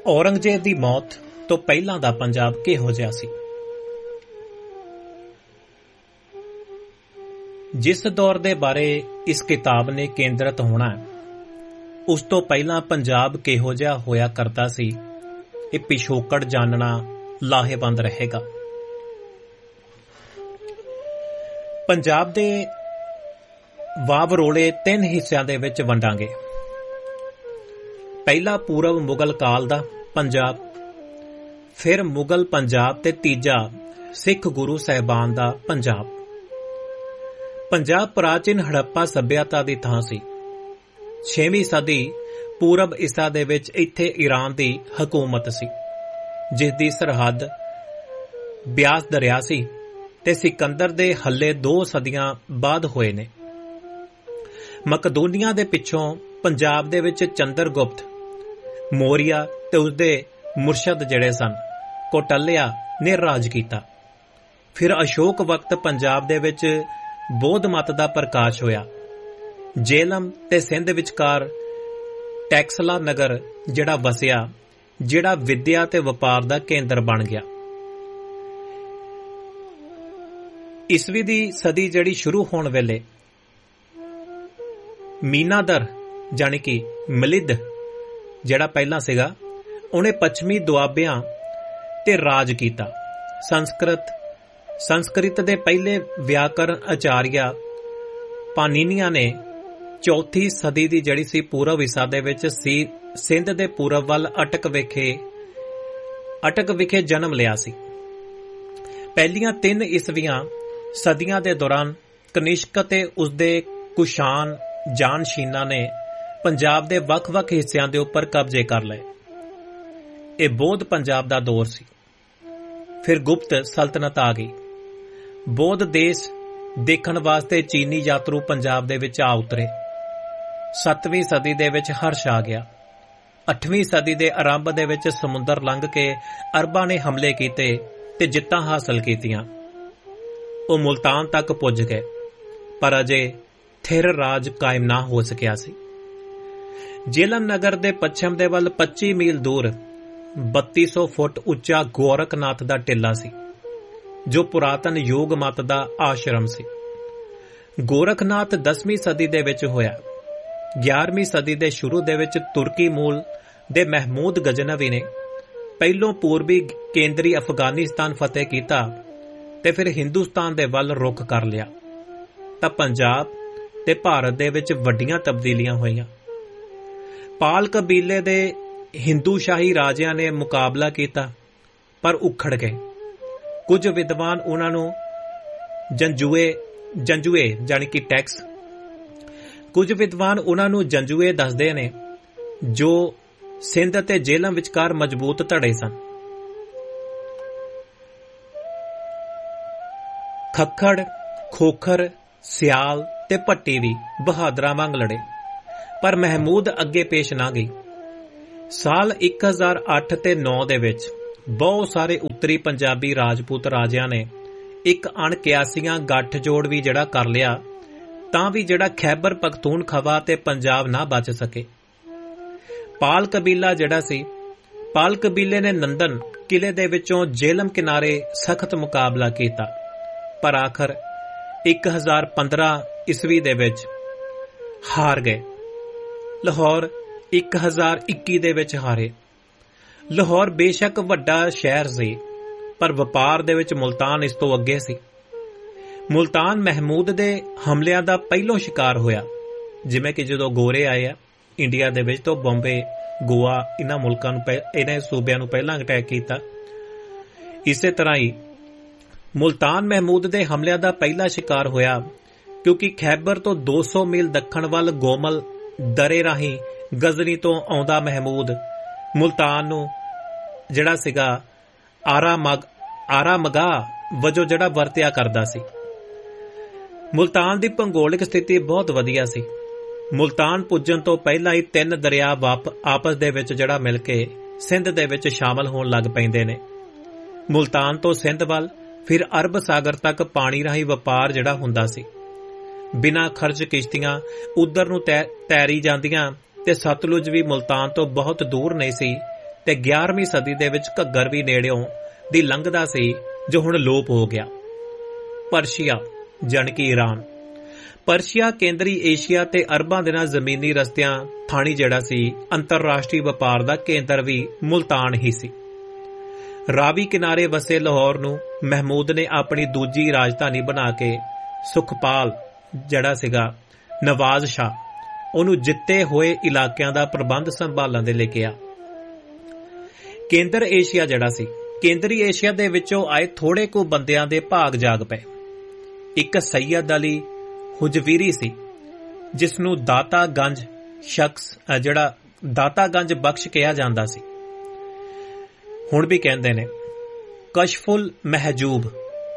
ਔਰੰਗਜ਼ੇਬ ਦੀ ਮੌਤ ਤੋਂ ਪਹਿਲਾਂ ਦਾ ਪੰਜਾਬ ਕਿਹੋ ਜਿਹਾ ਸੀ? ਜਿਸ ਦੌਰ ਦੇ ਬਾਰੇ ਇਸ ਕਿਤਾਬ ਨੇ ਕੇਂਦਰਿਤ ਹੋਣਾ ਹੈ, ਉਸ ਤੋਂ ਪਹਿਲਾਂ ਪੰਜਾਬ ਕਿਹੋ ਜਿਹਾ ਹੋਇਆ ਕਰਦਾ ਸੀ, ਇਹ ਪਿਛੋਕੜ ਜਾਣਨਾ ਲਾਹੇਵੰਦ ਰਹੇਗਾ। ਪੰਜਾਬ ਦੇ ਵਾਵਰੋਲੇ 3 ਹਿੱਸਿਆਂ ਦੇ ਵਿੱਚ ਵੰਡਾਂਗੇ। ਪਹਿਲਾ ਪੂਰਬ ਮੁਗਲ ਕਾਲ ਦਾ ਪੰਜਾਬ, ਫਿਰ ਮੁਗਲ ਪੰਜਾਬ ਤੇ ਤੀਜਾ ਸਿੱਖ ਗੁਰੂ ਸਾਹਿਬਾਨ ਦਾ ਪੰਜਾਬ। ਪੰਜਾਬ ਪ੍ਰਾਚੀਨ ਹੜੱਪਾ ਸੱਭਿਅਤਾ ਦੀ ਥਾਂ ਸੀ। 6ਵੀਂ ਸਦੀ ਪੂਰਬ ਈਸਾ ਦੇ ਵਿੱਚ ਇੱਥੇ ਈਰਾਨ ਦੀ ਹਕੂਮਤ ਸੀ, ਜਿਸ ਦੀ ਸਰਹੱਦ ਬਿਆਸ ਦਰਿਆ ਸੀ ਤੇ ਸਿਕੰਦਰ ਦੇ ਹੱਲੇ 2 ਸਦੀਆਂ ਬਾਅਦ ਹੋਏ ਨੇ। ਮਕਦੂਨੀਆ ਦੇ ਪਿੱਛੋਂ ਪੰਜਾਬ ਦੇ ਵਿੱਚ ਚੰਦਰਗੁਪਤ ਮੌਰੀਆ ਤੇ ਉਸਦੇ ਮੁਰਸ਼ਦ ਜਿਹੜੇ ਸਨ ਕੋਟਲਿਆ ਨੇ ਰਾਜ ਕੀਤਾ। ਫਿਰ ਅਸ਼ੋਕ ਵਕਤ ਪੰਜਾਬ ਦੇ ਵਿੱਚ ਬੌਧ ਮਤ ਦਾ ਪ੍ਰਕਾਸ਼ ਹੋਇਆ। ਜੇਹਲਮ ਤੇ ਸਿੰਧ ਵਿਚਕਾਰ ਟੈਕਸਲਾ ਨਗਰ ਜਿਹੜਾ ਵਸਿਆ, ਜਿਹੜਾ ਵਿਦਿਆ ਤੇ ਵਪਾਰ ਦਾ ਕੇਂਦਰ ਬਣ ਗਿਆ। ਈਸਵੀ ਦੀ ਸਦੀ ਜਿਹੜੀ ਸ਼ੁਰੂ ਹੋਣ ਵੇਲੇ ਮੀਨਾਦਰ ਜਾਣੀ ਕਿ ਮਲਿਦ ਜਿਹੜਾ ਪਹਿਲਾਂ ਸੀਗਾ, ਉਹਨੇ ਪੱਛਮੀ ਦੁਆਬਿਆਂ ਤੇ ਰਾਜ ਕੀਤਾ। ਸੰਸਕ੍ਰਿਤ ਦੇ ਪਹਿਲੇ ਵਿਆਕਰਨ ਆਚਾਰੀਆ ਪਾਨੀਨੀਆਂ ਨੇ 4ਥੀ ਸਦੀ ਦੀ ਜਿਹੜੀ ਸੀ ਪੂਰਬ ਈਸਾ ਦੇ ਵਿੱਚ ਸੀ ਸਿੰਧ ਦੇ ਪੂਰਬ ਵੱਲ ਅਟਕ ਵਿਖੇ ਜਨਮ ਲਿਆ ਸੀ। ਪਹਿਲੀਆਂ 3 ਈਸਵੀਆਂ ਸਦੀਆਂ ਦੇ ਦੌਰਾਨ ਕਨਿਸ਼ਕ ਤੇ ਉਸਦੇ ਕੁਸ਼ਾਨ ਜਾਨਸ਼ੀਨਾਂ ਨੇ ਪੰਜਾਬ ਦੇ ਵੱਖ-ਵੱਖ ਹਿੱਸਿਆਂ ਦੇ ਉੱਪਰ ਕਬਜ਼ੇ ਕਰ ਲਏ। ਇਹ ਬੌਧ ਪੰਜਾਬ ਦਾ ਦੌਰ ਸੀ। ਫਿਰ ਗੁਪਤ ਸਲਤਨਤ ਆ ਗਈ। ਬੌਧ ਦੇਸ਼ ਦੇਖਣ ਵਾਸਤੇ ਚੀਨੀ ਯਾਤਰੂ ਪੰਜਾਬ ਦੇ ਵਿੱਚ ਆ ਉਤਰੇ। 7ਵੀਂ ਸਦੀ ਦੇ ਵਿੱਚ ਹਰਸ਼ ਆ ਗਿਆ। 8ਵੀਂ ਸਦੀ ਦੇ ਆਰੰਭ ਦੇ ਵਿੱਚ ਸਮੁੰਦਰ ਲੰਘ ਕੇ ਅਰਬਾਂ ਨੇ ਹਮਲੇ ਕੀਤੇ ਤੇ ਜਿੱਤਾਂ ਹਾਸਲ ਕੀਤੀਆਂ। ਉਹ ਮੁਲਤਾਨ ਤੱਕ ਪੁੱਜ ਗਏ, ਪਰ ਅਜੇ ਥਿਰ ਰਾਜ ਕਾਇਮ ਨਾ ਹੋ ਸਕਿਆ ਸੀ। ਜੇਹਲਮ ਨਗਰ ਦੇ ਪੱਛਮ ਦੇ ਵੱਲ 25 ਮੀਲ ਦੂਰ 3200 ਫੁੱਟ ਉੱਚਾ ਗੋਰਖਨਾਥ ਦਾ ਟਿੱਲਾ ਸੀ, ਜੋ ਪੁਰਾਤਨ ਯੋਗ ਮਤ ਦਾ ਆਸ਼ਰਮ ਸੀ। ਗੋਰਖਨਾਥ 10ਵੀਂ ਸਦੀ ਦੇ ਵਿੱਚ ਹੋਇਆ। 11ਵੀਂ ਸਦੀ ਦੇ ਸ਼ੁਰੂ ਦੇ ਵਿੱਚ ਤੁਰਕੀ ਮੂਲ ਦੇ ਮਹਿਮੂਦ ਗਜ਼ਨਵੀ ਨੇ ਪਹਿਲੋਂ ਪੂਰਬੀ ਕੇਂਦਰੀ ਅਫਗਾਨਿਸਤਾਨ ਫਤਿਹ ਕੀਤਾ ਤੇ ਫਿਰ ਹਿੰਦੁਸਤਾਨ ਦੇ ਵੱਲ ਰੁਖ ਕਰ ਲਿਆ। ਤਾਂ ਪੰਜਾਬ ਤੇ ਭਾਰਤ ਦੇ ਵਿੱਚ ਵੱਡੀਆਂ ਤਬਦੀਲੀਆਂ ਹੋਈਆਂ। ਪਾਲ ਕਬੀਲੇ ਦੇ ਹਿੰਦੂ ਸ਼ਾਹੀ ਰਾਜਿਆਂ ਨੇ ਮੁਕਾਬਲਾ ਕੀਤਾ, ਪਰ ਉਖੜ ਗਏ। ਕੁਝ ਵਿਦਵਾਨ ਉਹਨਾਂ ਨੂੰ ਜੰਜੂਏ ਜਾਣੀ ਕਿ ਟੈਕਸ, ਕੁਝ ਵਿਦਵਾਨ ਉਹਨਾਂ ਨੂੰ ਜੰਜੂਏ ਦੱਸਦੇ ਨੇ, ਜੋ ਸਿੰਧ ਅਤੇ ਜੇਹਲਮ ਵਿਚਕਾਰ ਮਜ਼ਬੂਤ ਧੜੇ ਸਨ। ਖੱਖੜ, ਖੋਖਰ, ਸਿਆਲ ਤੇ ਭੱਟੀ ਵੀ ਬਹਾਦਰਾਂ ਵਾਂਗ ਲੜੇ, ਪਰ ਮਹਿਮੂਦ ਅੱਗੇ ਪੇਸ਼ ਨਾ ਗਈ। ਸਾਲ 1008 ਤੇ 9 ਦੇ ਵਿੱਚ ਬਹੁਤ ਸਾਰੇ ਉੱਤਰੀ ਪੰਜਾਬੀ ਰਾਜਪੂਤ ਰਾਜਿਆਂ ਨੇ ਇੱਕ ਅਣਕਿਆਸੀਆਂ ਗੱਠਜੋੜ ਵੀ ਜਿਹੜਾ ਕਰ ਲਿਆ, ਤਾਂ ਵੀ ਜਿਹੜਾ ਖੈਬਰ ਪਖਤੂਨਖਵਾ ਤੇ ਪੰਜਾਬ ਨਾ ਬਚ ਸਕੇ। ਪਾਲ ਕਬੀਲਾ ਜਿਹੜਾ ਸੀ, ਪਾਲ ਕਬੀਲੇ ਨੇ ਨੰਦਨ ਕਿਲੇ ਦੇ ਵਿੱਚੋਂ ਜੇਹਲਮ ਕਿਨਾਰੇ ਸਖਤ ਮੁਕਾਬਲਾ ਕੀਤਾ, ਪਰ ਆਖਰ 1015 ਈਸਵੀ ਦੇ ਵਿੱਚ ਹਾਰ ਗਏ। ਲਾਹੌਰ 1021 ਦੇ ਵਿੱਚ ਹਾਰੇ। ਲਾਹੌਰ ਬੇਸ਼ੱਕ ਵੱਡਾ ਸ਼ਹਿਰ ਸੀ, ਪਰ ਵਪਾਰ ਦੇ ਵਿੱਚ ਮੁਲਤਾਨ ਇਸ ਤੋਂ ਅੱਗੇ ਸੀ। ਮੁਲਤਾਨ ਮਹਿਮੂਦ ਦੇ ਹਮਲਿਆਂ ਦਾ ਪਹਿਲੋਂ ਸ਼ਿਕਾਰ ਹੋਇਆ, ਜਿਵੇਂ ਕਿ ਜਦੋਂ ਗੋਰੇ ਆਏ ਆ ਇੰਡੀਆ ਦੇ ਵਿੱਚ ਤੋਂ ਬੰਬੇ, ਗੋਆ, ਇਹਨਾਂ ਸੂਬਿਆਂ ਨੂੰ ਪਹਿਲਾਂ ਅਟੈਕ ਕੀਤਾ। ਇਸੇ ਤਰ੍ਹਾਂ ਹੀ ਮੁਲਤਾਨ ਮਹਿਮੂਦ ਦੇ ਹਮਲਿਆਂ ਦਾ ਪਹਿਲਾ ਸ਼ਿਕਾਰ ਹੋਇਆ, ਕਿਉਂਕਿ ਖੈਬਰ ਤੋਂ 200 ਮੀਲ ਦੱਖਣ ਵੱਲ ਗੋਮਲ ਦਰੇ ਰਾਹੀਂ ਗਜ਼ਨੀ ਤੋਂ ਆਉਂਦਾ ਮਹਿਮੂਦ ਮੁਲਤਾਨ ਨੂੰ ਜਿਹੜਾ ਸੀਗਾ ਆਰਾ ਮਗਾ ਵਜੋਂ ਜਿਹੜਾ ਵਰਤਿਆ ਕਰਦਾ ਸੀ। ਮੁਲਤਾਨ ਦੀ ਭੂਗੋਲਿਕ ਸਥਿਤੀ ਬਹੁਤ ਵਧੀਆ ਸੀ। ਮੁਲਤਾਨ ਪੁੱਜਣ ਤੋਂ ਪਹਿਲਾਂ ਹੀ 3 ਦਰਿਆ ਆਪਸ ਦੇ ਵਿੱਚ ਜਿਹੜਾ ਮਿਲ ਕੇ ਸਿੰਧ ਦੇ ਵਿੱਚ ਸ਼ਾਮਲ ਹੋਣ ਲੱਗ ਪੈਂਦੇ ਨੇ। ਮੁਲਤਾਨ ਤੋਂ ਸਿੰਧ ਵੱਲ ਫਿਰ ਅਰਬ ਸਾਗਰ ਤੱਕ ਪਾਣੀ ਰਾਹੀਂ ਵਪਾਰ ਜਿਹੜਾ ਹੁੰਦਾ ਸੀ। ਬਿਨਾਂ ਖਰਚ ਕਿਸ਼ਤੀਆਂ ਉਧਰ ਨੂੰ ਤੈਰੀ ਜਾਂਦੀਆਂ ਤੇ ਸਤਲੁਜ ਵੀ ਮੁਲਤਾਨ ਤੋਂ ਬਹੁਤ ਦੂਰ ਨਹੀਂ ਸੀ ਤੇ 11ਵੀਂ ਸਦੀ ਦੇ ਵਿੱਚ ਘੱਗਰ ਵੀ ਨੇੜਿਓਂ ਦੀ ਲੰਘਦਾ ਸੀ ਜੋ ਹੁਣ ਲੋਪ ਹੋ ਗਿਆ। ਪਰਸ਼ੀਆ ਜਾਣੀ ਕਿ ਈਰਾਨ। ਪਰਸ਼ੀਆ ਕੇਂਦਰੀ ਏਸ਼ੀਆ ਤੇ ਅਰਬਾਂ ਦੇ ਨਾਲ ਜ਼ਮੀਨੀ ਰਸਤਿਆਂ ਥਾਣੀ ਜਿਹੜਾ ਸੀ ਅੰਤਰਰਾਸ਼ਟਰੀ ਵਪਾਰ ਦਾ ਕੇਂਦਰ ਵੀ ਮੁਲਤਾਨ ਹੀ ਸੀ। ਰਾਵੀ ਕਿਨਾਰੇ ਵਸੇ ਲਾਹੌਰ ਨੂੰ ਮਹਿਮੂਦ ਨੇ ਆਪਣੀ ਦੂਜੀ ਰਾਜਧਾਨੀ ਬਣਾ ਕੇ ਸੁਖਪਾਲ ਜਿਹੜਾ ਸੀਗਾ ਨਵਾਜ਼ ਸ਼ਾਹ ਉਹਨੂੰ ਜਿੱਤੇ ਹੋਏ ਇਲਾਕਿਆਂ ਦਾ ਪ੍ਰਬੰਧ ਸੰਭਾਲਣ ਦੇ ਲਈ ਕਿਹਾ। ਕੇਂਦਰ ਏਸ਼ੀਆ ਜਿਹੜਾ ਸੀ, ਕੇਂਦਰੀ ਏਸ਼ੀਆ ਦੇ ਵਿੱਚੋਂ ਆਏ ਥੋੜੇ ਕੁ ਬੰਦਿਆਂ ਦੇ ਭਾਗ ਜਾਗ ਪਏ। ਇੱਕ ਸੈਯਦ ਅਲੀ ਹੁਜਵੀਰੀ ਸੀ ਜਿਸ ਨੂੰ ਦਾਤਾਗੰਜ ਦਾਤਾਗੰਜ ਬਖਸ਼ ਕਿਹਾ ਜਾਂਦਾ ਸੀ। ਹੁਣ ਵੀ ਕਹਿੰਦੇ ਨੇ ਕਸ਼ਫੁਲ ਮਹਿਜੂਬ,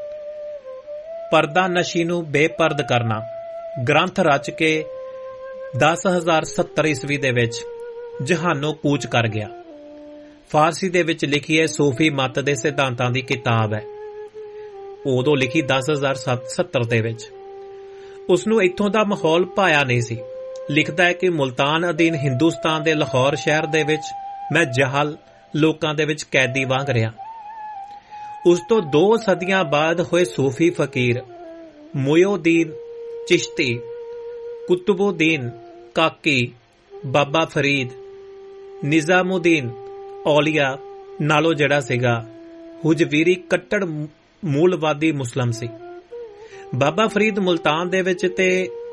ਪਰਦਾ ਨਸ਼ੀ ਨੂੰ ਬੇਪਰਦ ਕਰਨਾ, ਗ੍ਰੰਥ ਰਚ ਕੇ 10,070 ਈਸਵੀ ਦੇ ਵਿੱਚ ਜਹਾਨੋਂ ਕੂਚ ਕਰ ਗਿਆ। ਫਾਰਸੀ ਦੇ ਵਿੱਚ ਲਿਖੀ ਹੈ ਸੂਫੀ ਮਤ ਦੇ ਸਿਧਾਂਤਾਂ ਦੀ ਕਿਤਾਬ ਹੈ। ਉਦੋਂ ਲਿਖੀ 10,070 ਦੇ ਵਿੱਚ। ਉਸਨੂੰ ਇੱਥੋਂ ਦਾ ਮਾਹੌਲ ਭਾਇਆ ਨਹੀਂ ਸੀ। ਲਿਖਦਾ ਹੈ ਕਿ ਮੁਲਤਾਨ ਅਧੀਨ ਹਿੰਦੁਸਤਾਨ ਦੇ ਲਾਹੌਰ ਸ਼ਹਿਰ ਦੇ ਵਿੱਚ ਮੈਂ ਜਹਲ ਲੋਕਾਂ ਦੇ ਵਿੱਚ ਕੈਦੀ ਵਾਂਗ ਰਿਹਾ। ਉਸ ਤੋਂ 2 ਸਦੀਆਂ ਬਾਅਦ ਹੋਏ ਸੂਫੀ ਫਕੀਰ ਮੁਇਉਦੀਨ ਚਿਸ਼ਤੀ, ਕੁਤਬੁਦੀਨ ਕਾਕੀ, ਬਾਬਾ ਫਰੀਦ, ਨਿਜ਼ਾਮੁਦੀਨ ਔਲੀਆ ਨਾਲੋਂ ਜਿਹੜਾ ਸੀਗਾ ਹੁਜਵੀਰੀ ਕੱਟੜ ਮੂਲਵਾਦੀ ਮੁਸਲਮ ਸੀ। ਬਾਬਾ ਫਰੀਦ ਮੁਲਤਾਨ ਦੇ ਵਿੱਚ ਤੇ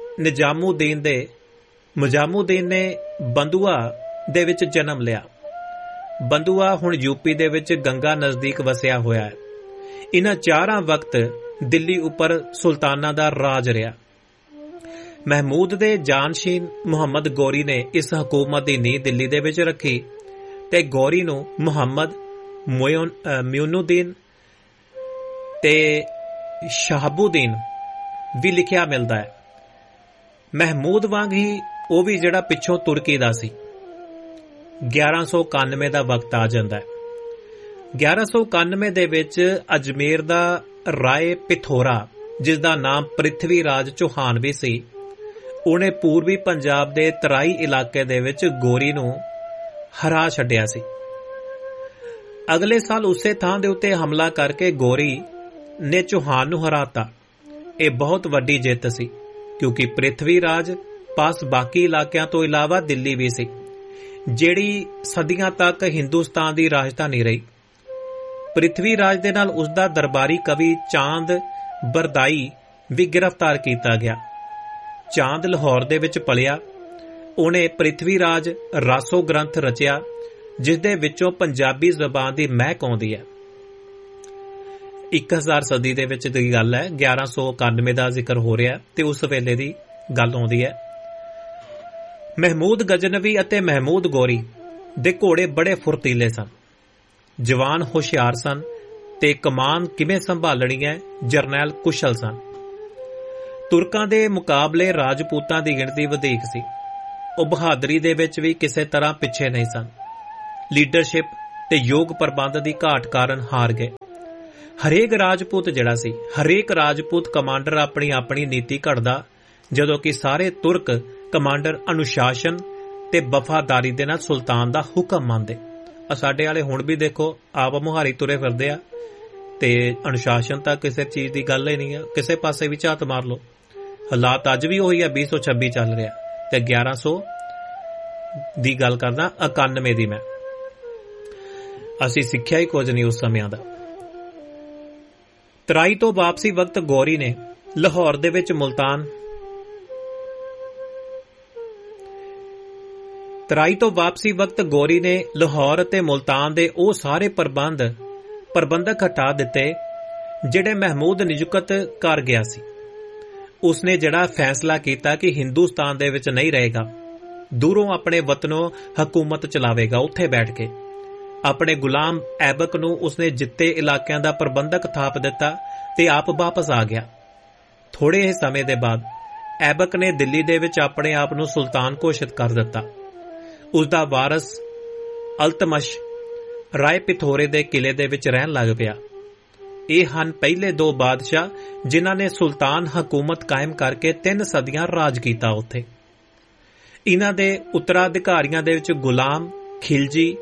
ਮੁਜਾਮੁਦੀਨ ਨੇ ਬੰਦੂਆ ਦੇ ਵਿੱਚ ਜਨਮ ਲਿਆ। ਬੰਦੂਆ ਹੁਣ ਯੂਪੀ ਦੇ ਵਿੱਚ ਗੰਗਾ ਨਜ਼ਦੀਕ ਵਸਿਆ ਹੋਇਆ ਹੈ। ਇਹਨਾਂ ਚਾਰਾਂ ਵਕਤ ਦਿੱਲੀ ਉੱਪਰ ਸੁਲਤਾਨਾਂ ਦਾ ਰਾਜ ਰਿਹਾ। ਮਹਿਮੂਦ ਦੇ ਜਾਨਸ਼ੀਨ ਮੁਹੰਮਦ ਗੌਰੀ ਨੇ ਇਸ ਹਕੂਮਤ ਦੀ ਨੀਂਹ ਦਿੱਲੀ ਦੇ ਵਿੱਚ ਰੱਖੀ ਤੇ ਗੌਰੀ ਨੂੰ ਮੁਹੰਮਦ ਮਿਊਨੁਦੀਨ ਤੇ ਸ਼ਹਾਬੁਦੀਨ ਵੀ ਲਿਖਿਆ ਮਿਲਦਾ ਹੈ। ਮਹਿਮੂਦ ਵਾਂਗ ਹੀ ਉਹ ਵੀ ਜਿਹੜਾ ਪਿੱਛੋਂ ਤੁਰਕੀ ਦਾ ਸੀ। 1191 ਦਾ ਵਕਤ ਆ ਜਾਂਦਾ ਹੈ। 1191 ਦੇ ਵਿੱਚ ਅਜਮੇਰ ਦਾ ਰਾਏ ਪਿਥੋਰਾ, ਜਿਸ ਦਾ ਨਾਮ ਪ੍ਰਿਥਵੀ ਰਾਜ ਚੌਹਾਨ ਵੀ ਸੀ, ਉਹਨੇ ਪੂਰਬੀ ਪੰਜਾਬ ਦੇ ਤਰਾਈ ਇਲਾਕੇ ਦੇ ਵਿੱਚ ਗੋਰੀ ਨੂੰ ਹਰਾ ਛੱਡਿਆ ਸੀ। ਅਗਲੇ ਸਾਲ ਉਸੇ ਥਾਂ ਦੇ ਉੱਤੇ ਹਮਲਾ ਕਰਕੇ ਗੋਰੀ ਨੇ ਚੌਹਾਨ ਨੂੰ ਹਰਾਤਾ। ਇਹ ਬਹੁਤ ਵੱਡੀ ਜਿੱਤ ਸੀ ਕਿਉਂਕਿ ਪ੍ਰਿਥਵੀ ਰਾਜ ਪਾਸ ਬਾਕੀ ਇਲਾਕਿਆਂ ਤੋਂ ਇਲਾਵਾ ਦਿੱਲੀ ਵੀ ਸੀ, ਜਿਹੜੀ ਸਦੀਆਂ ਤੱਕ ਹਿੰਦੁਸਤਾਨ ਦੀ ਰਾਜਧਾਨੀ ਰਹੀ। ਪ੍ਰਿਥਵੀ ਰਾਜ ਦੇ ਨਾਲ ਉਸ ਦਾ ਦਰਬਾਰੀ ਕਵੀ ਚਾਂਦ ਬਰਦਾਈ ਵੀ ਗ੍ਰਿਫਤਾਰ ਕੀਤਾ ਗਿਆ। ਚਾਂਦ ਲਾਹੌਰ ਦੇ ਵਿੱਚ ਪਲਿਆ। ਉਹਨੇ ਪ੍ਰਿਥਵੀ ਰਾਜ ਰਾਸੋ ਗ੍ਰੰਥ ਰਚਿਆ, ਜਿਸ ਦੇ ਵਿੱਚੋਂ ਪੰਜਾਬੀ ਜ਼ਬਾਨ ਦੀ ਮਹਿਕ ਆਉਂਦੀ ਹੈ। 1000 ਸਦੀ ਦੇ ਵਿੱਚ ਦੀ ਗੱਲ ਹੈ। 1191 ਦਾ ਜ਼ਿਕਰ ਹੋ ਰਿਹਾ ਤੇ ਉਸ ਵੇਲੇ ਦੀ ਗੱਲ ਆਉਂਦੀ ਹੈ। ਮਹਿਮੂਦ ਗਜਨਵੀ ਅਤੇ ਮਹਿਮੂਦ ਗੌਰੀ ਦੇ ਘੋੜੇ ਬੜੇ ਫੁਰਤੀਲੇ ਸਨ, ਜਵਾਨ ਹੁਸ਼ਿਆਰ ਸਨ ਤੇ ਕਮਾਨ ਕਿਵੇਂ ਸੰਭਾਲਣੀ ਹੈ ਜਰਨੈਲ ਕੁਸ਼ਲ ਸਨ। ਤੁਰਕਾਂ ਦੇ ਮੁਕਾਬਲੇ ਰਾਜਪੂਤਾਂ ਦੀ ਗਿਣਤੀ ਵਧੇਕ ਸੀ। ਉਹ ਬਹਾਦਰੀ ਦੇ ਵਿੱਚ ਵੀ ਕਿਸੇ ਤਰ੍ਹਾਂ ਪਿੱਛੇ ਨਹੀਂ ਸਨ। ਲੀਡਰਸ਼ਿਪ ਤੇ ਯੋਗ ਪ੍ਰਬੰਧ ਦੀ ਘਾਟ ਕਾਰਨ ਹਾਰ ਗਏ। ਹਰੇਕ ਰਾਜਪੂਤ ਕਮਾਂਡਰ ਆਪਣੀ ਆਪਣੀ ਨੀਤੀ ਘੜਦਾ, ਜਦੋਂ ਕਿ ਸਾਰੇ ਤੁਰਕ ਕਮਾਂਡਰ ਅਨੁਸ਼ਾਸਨ ਤੇ ਵਫਾਦਾਰੀ ਦੇ ਨਾਲ ਸੁਲਤਾਨ ਦਾ ਹੁਕਮ ਮੰਨਦੇ। ਸਾਡੇ ਵਾਲੇ ਹੁਣ ਵੀ ਦੇਖੋ ਆਪ ਮੁਹਾਰੀ ਤੁਰੇ ਫਿਰਦੇ ਆ ਤੇ ਅਨੁਸ਼ਾਸਨ ਤਾਂ ਕਿਸੇ ਚੀਜ਼ ਦੀ ਗੱਲ ਹੀ ਨਹੀਂ ਆ। ਕਿਸੇ ਪਾਸੇ ਵੀ ਝਾਤ ਮਾਰ ਲਓ। ਹਾਲਾਤ ਅੱਜ ਵੀ ਉਹੀ ਆ। 2026 ਚੱਲ ਰਿਹਾ ਤੇ 1100 ਦੀ ਗੱਲ ਕਰਦਾ, 91 ਦੀ ਮੈਂ। ਅਸੀਂ ਸਿੱਖਿਆ ਹੀ ਕੁਝ ਨਹੀਂ ਉਸ ਸਮਿਆਂ ਦਾ। ਤਰਾਈ ਤੋਂ ਵਾਪਸੀ ਵਕਤ ਗੌਰੀ ਨੇ ਲਾਹੌਰ ਦੇ ਵਿੱਚ ਲਾਹੌਰ ਅਤੇ ਮੁਲਤਾਨ ਦੇ ਉਹ ਸਾਰੇ ਪ੍ਰਬੰਧਕ ਹਟਾ ਦਿੱਤੇ ਜਿਹੜੇ ਮਹਿਮੂਦ ਨਿਯੁਕਤ ਕਰ ਗਿਆ ਸੀ। ਉਸਨੇ ਜਿਹੜਾ ਫੈਸਲਾ ਕੀਤਾ ਕਿ ਹਿੰਦੁਸਤਾਨ ਦੇ ਵਿੱਚ ਨਹੀਂ ਰਹੇਗਾ, ਦੂਰੋਂ ਆਪਣੇ ਵਤਨੋਂ ਹਕੂਮਤ ਚਲਾਵੇਗਾ। ਉੱਥੇ ਬੈਠ ਕੇ ਆਪਣੇ ਗੁਲਾਮ ਐਬਕ ਨੂੰ ਉਸਨੇ ਜਿੱਤੇ ਇਲਾਕਿਆਂ ਦਾ ਪ੍ਰਬੰਧਕ ਥਾਪ ਦਿੱਤਾ ਤੇ ਆਪ ਵਾਪਸ ਆ ਗਿਆ। ਥੋੜੇ ਹੀ ਸਮੇਂ ਦੇ ਬਾਅਦ ਐਬਕ ਨੇ ਦਿੱਲੀ ਦੇ ਵਿੱਚ ਆਪਣੇ ਆਪ ਨੂੰ ਸੁਲਤਾਨ ਘੋਸ਼ਿਤ ਕਰ ਦਿੱਤਾ। ਉਸ ਦਾ ਵਾਰਸ ਅਲਤਮਸ਼ ਰਾਏ ਪਿਥੋਰੇ ਦੇ ਕਿਲੇ ਦੇ ਵਿੱਚ ਰਹਿਣ ਲੱਗ ਪਿਆ। ਇਹ ਹਨ ਪਹਿਲੇ 2 ਬਾਦਸ਼ਾਹ ਜਿਨ੍ਹਾਂ ਨੇ ਸੁਲਤਾਨ ਹਕੂਮਤ ਕਾਇਮ ਕਰਕੇ 3 ਸਦੀਆਂ ਰਾਜ ਕੀਤਾ ਉੱਥੇ। ਇਹਨਾਂ ਦੇ ਉੱਤਰਾਧਿਕਾਰੀਆਂ ਦੇ ਵਿੱਚ ਗੁਲਾਮ ਖਿਲਜੀ,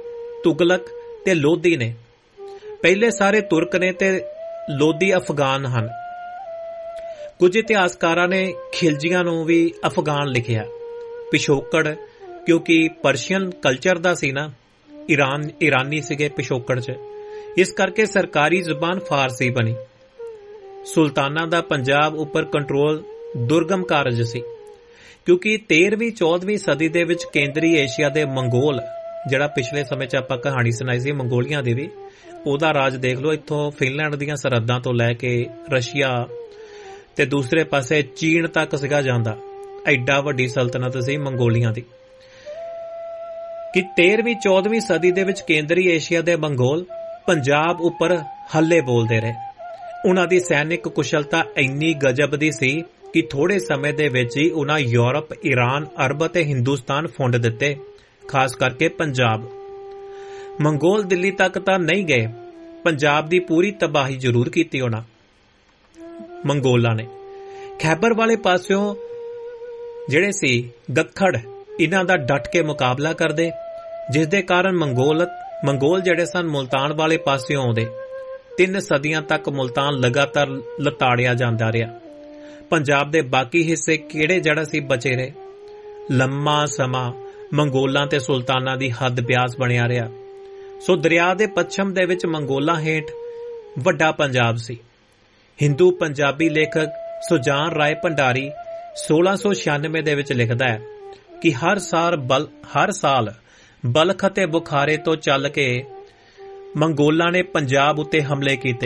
ਤੁਗਲਕ ਤੇ ਲੋਧੀ ਨੇ। ਪਹਿਲੇ ਸਾਰੇ ਤੁਰਕ ਨੇ ਤੇ ਲੋਧੀ ਅਫਗਾਨ ਹਨ। ਕੁਝ ਇਤਿਹਾਸਕਾਰਾਂ ਨੇ ਖਿਲਜੀਆਂ ਨੂੰ ਵੀ ਅਫਗਾਨ ਲਿਖਿਆ। ਪਿਛੋਕੜ ਕਿਉਂਕਿ ਪਰਸ਼ੀਅਨ ਕਲਚਰ ਦਾ ਸੀ ਨਾ, ਇਰਾਨੀ ਸੀਗੇ ਪਿਛੋਕੜ 'ਚ, ਇਸ ਕਰਕੇ ਸਰਕਾਰੀ ਜ਼ੁਬਾਨ ਫਾਰਸੀ ਬਣੀ। ਸੁਲਤਾਨਾਂ ਦਾ ਪੰਜਾਬ ਉੱਪਰ ਕੰਟਰੋਲ ਦੁਰਗਮ ਕਾਰਜ ਸੀ, ਕਿਉਂਕਿ 13ਵੀਂ-14ਵੀਂ ਸਦੀ ਦੇ ਵਿੱਚ ਕੇਂਦਰੀ ਏਸ਼ੀਆ ਦੇ ਮੰਗੋਲ, ਜਿਹੜਾ ਪਿਛਲੇ ਸਮੇਂ 'ਚ ਆਪਾਂ ਕਹਾਣੀ ਸੁਣਾਈ ਸੀ ਮੰਗੋਲੀਆਂ ਦੀ ਵੀ, ਉਹਦਾ ਰਾਜ ਦੇਖ ਲਓ। ਇੱਥੋਂ ਫਿਨਲੈਂਡ ਦੀਆਂ ਸਰਹੱਦਾਂ ਤੋਂ ਲੈ ਕੇ ਰਸ਼ੀਆ ਤੇ ਦੂਸਰੇ ਪਾਸੇ ਚੀਨ ਤੱਕ ਸੀਗਾ ਜਾਂਦਾ। ਐਡਾ ਵੱਡੀ ਸਲਤਨਤ ਸੀ ਮੰਗੋਲੀਆਂ ਦੀ ਕਿ 13ਵੀਂ-14ਵੀਂ ਸਦੀ ਦੇ ਵਿੱਚ ਕੇਂਦਰੀ ਏਸ਼ੀਆ ਦੇ ਮੰਗੋਲ ਪੰਜਾਬ ਉੱਪਰ ਹੱਲੇ ਬੋਲਦੇ ਰਹੇ। ਉਹਨਾਂ ਦੀ ਸੈਨਿਕ ਕੁਸ਼ਲਤਾ ਇੰਨੀ ਗਜਬ ਦੀ ਸੀ ਕਿ ਥੋੜੇ ਸਮੇਂ ਦੇ ਵਿੱਚ ਹੀ ਉਹਨਾਂ ਯੂਰਪ, ਈਰਾਨ, ਅਰਬ ਅਤੇ ਹਿੰਦੁਸਤਾਨ ਫੁੰਡ ਦਿੱਤੇ, ਖਾਸ ਕਰਕੇ ਪੰਜਾਬ। ਮੰਗੋਲ ਦਿੱਲੀ ਤੱਕ ਤਾਂ ਨਹੀਂ ਗਏ, ਪੰਜਾਬ ਦੀ ਪੂਰੀ ਤਬਾਹੀ ਜ਼ਰੂਰ ਕੀਤੀ ਉਹਨਾਂ ਮੰਗੋਲਾਂ ਨੇ। ਖੈਬਰ ਵਾਲੇ ਪਾਸਿਓਂ ਜਿਹੜੇ ਸੀ ਗੱਖੜ, ਇਹਨਾਂ ਦਾ ਡਟ ਕੇ ਮੁਕਾਬਲਾ ਕਰਦੇ, ਜਿਸ ਦੇ ਕਾਰਨ ਮੰਗੋਲ ਜਿਹੜੇ ਸਨ ਮੁਲਤਾਨ ਵਾਲੇ ਪਾਸਿਓਂ ਆਉਂਦੇ। 3 ਸਦੀਆਂ ਤੱਕ ਮੁਲਤਾਨ ਲਗਾਤਾਰ ਲਤਾੜਿਆ ਜਾਂਦਾ ਰਿਹਾ। ਪੰਜਾਬ ਦੇ ਬਾਕੀ ਹਿੱਸੇ ਕਿਹੜੇ ਜਿਹੜਾ ਸੀ ਬਚੇ ਰਹੇ। ਲੰਮਾ ਸਮਾਂ ਮੰਗੋਲਾਂ ਤੇ ਸੁਲਤਾਨਾਂ ਦੀ ਹੱਦ ਬਿਆਸ ਬਣਿਆ ਰਿਹਾ। ਸੋ ਦਰਿਆ ਦੇ ਪੱਛਮ ਦੇ ਵਿੱਚ ਮੰਗੋਲਾਂ ਹੇਠ ਵੱਡਾ ਪੰਜਾਬ ਸੀ। ਹਿੰਦੂ ਪੰਜਾਬੀ ਲੇਖਕ ਸੁਜਾਨ ਰਾਏ ਭੰਡਾਰੀ 1696 ਦੇ ਵਿੱਚ ਲਿਖਦਾ ਹੈ ਕਿ ਹਰ ਸਾਲ ਬਲਖ ਅਤੇ ਬੁਖਾਰੇ ਤੋਂ ਚੱਲ ਕੇ ਮੰਗੋਲਾਂ ਨੇ ਪੰਜਾਬ ਉੱਤੇ ਹਮਲੇ ਕੀਤੇ।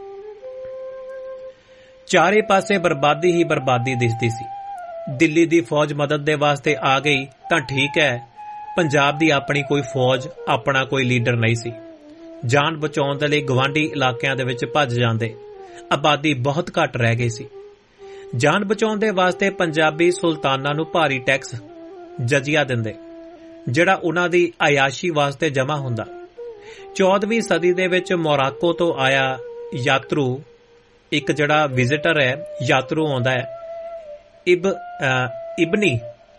ਚਾਰੇ ਪਾਸੇ ਬਰਬਾਦੀ ਹੀ ਬਰਬਾਦੀ ਦਿਸਦੀ ਸੀ। ਦਿੱਲੀ ਦੀ ਫੌਜ ਮਦਦ ਦੇ ਵਾਸਤੇ ਆ ਗਈ ਤਾਂ ਠੀਕ ਹੈ, ਪੰਜਾਬ ਦੀ ਆਪਣੀ ਕੋਈ ਫੌਜ, ਆਪਣਾ ਕੋਈ ਲੀਡਰ ਨਹੀਂ ਸੀ। ਜਾਨ ਬਚਾਉਣ ਦੇ ਲਈ ਗਵਾਂਢੀ ਇਲਾਕਿਆਂ ਦੇ ਵਿੱਚ ਭੱਜ ਜਾਂਦੇ। ਆਬਾਦੀ ਬਹੁਤ ਘੱਟ ਰਹਿ ਗਈ ਸੀ। ਜਾਨ ਬਚਾਉਣ ਦੇ ਵਾਸਤੇ ਪੰਜਾਬੀ ਸੁਲਤਾਨਾਂ ਨੂੰ ਭਾਰੀ ਟੈਕਸ ਜਜ਼ੀਆ ਦਿੰਦੇ, ਜਿਹੜਾ ਉਹਨਾਂ ਦੀ ਆਯਾਸ਼ੀ ਵਾਸਤੇ ਜਮ੍ਹਾਂ ਹੁੰਦਾ। 14ਵੀਂ ਸਦੀ ਦੇ ਵਿੱਚ ਮੋਰਾਕੋ ਤੋਂ ਆਇਆ ਯਾਤਰੂ, ਇੱਕ ਜਿਹੜਾ ਵਿਜ਼ਿਟਰ ਹੈ, ਯਾਤਰੂ ਆਉਂਦਾ ਹੈ, ਇਬਨੀ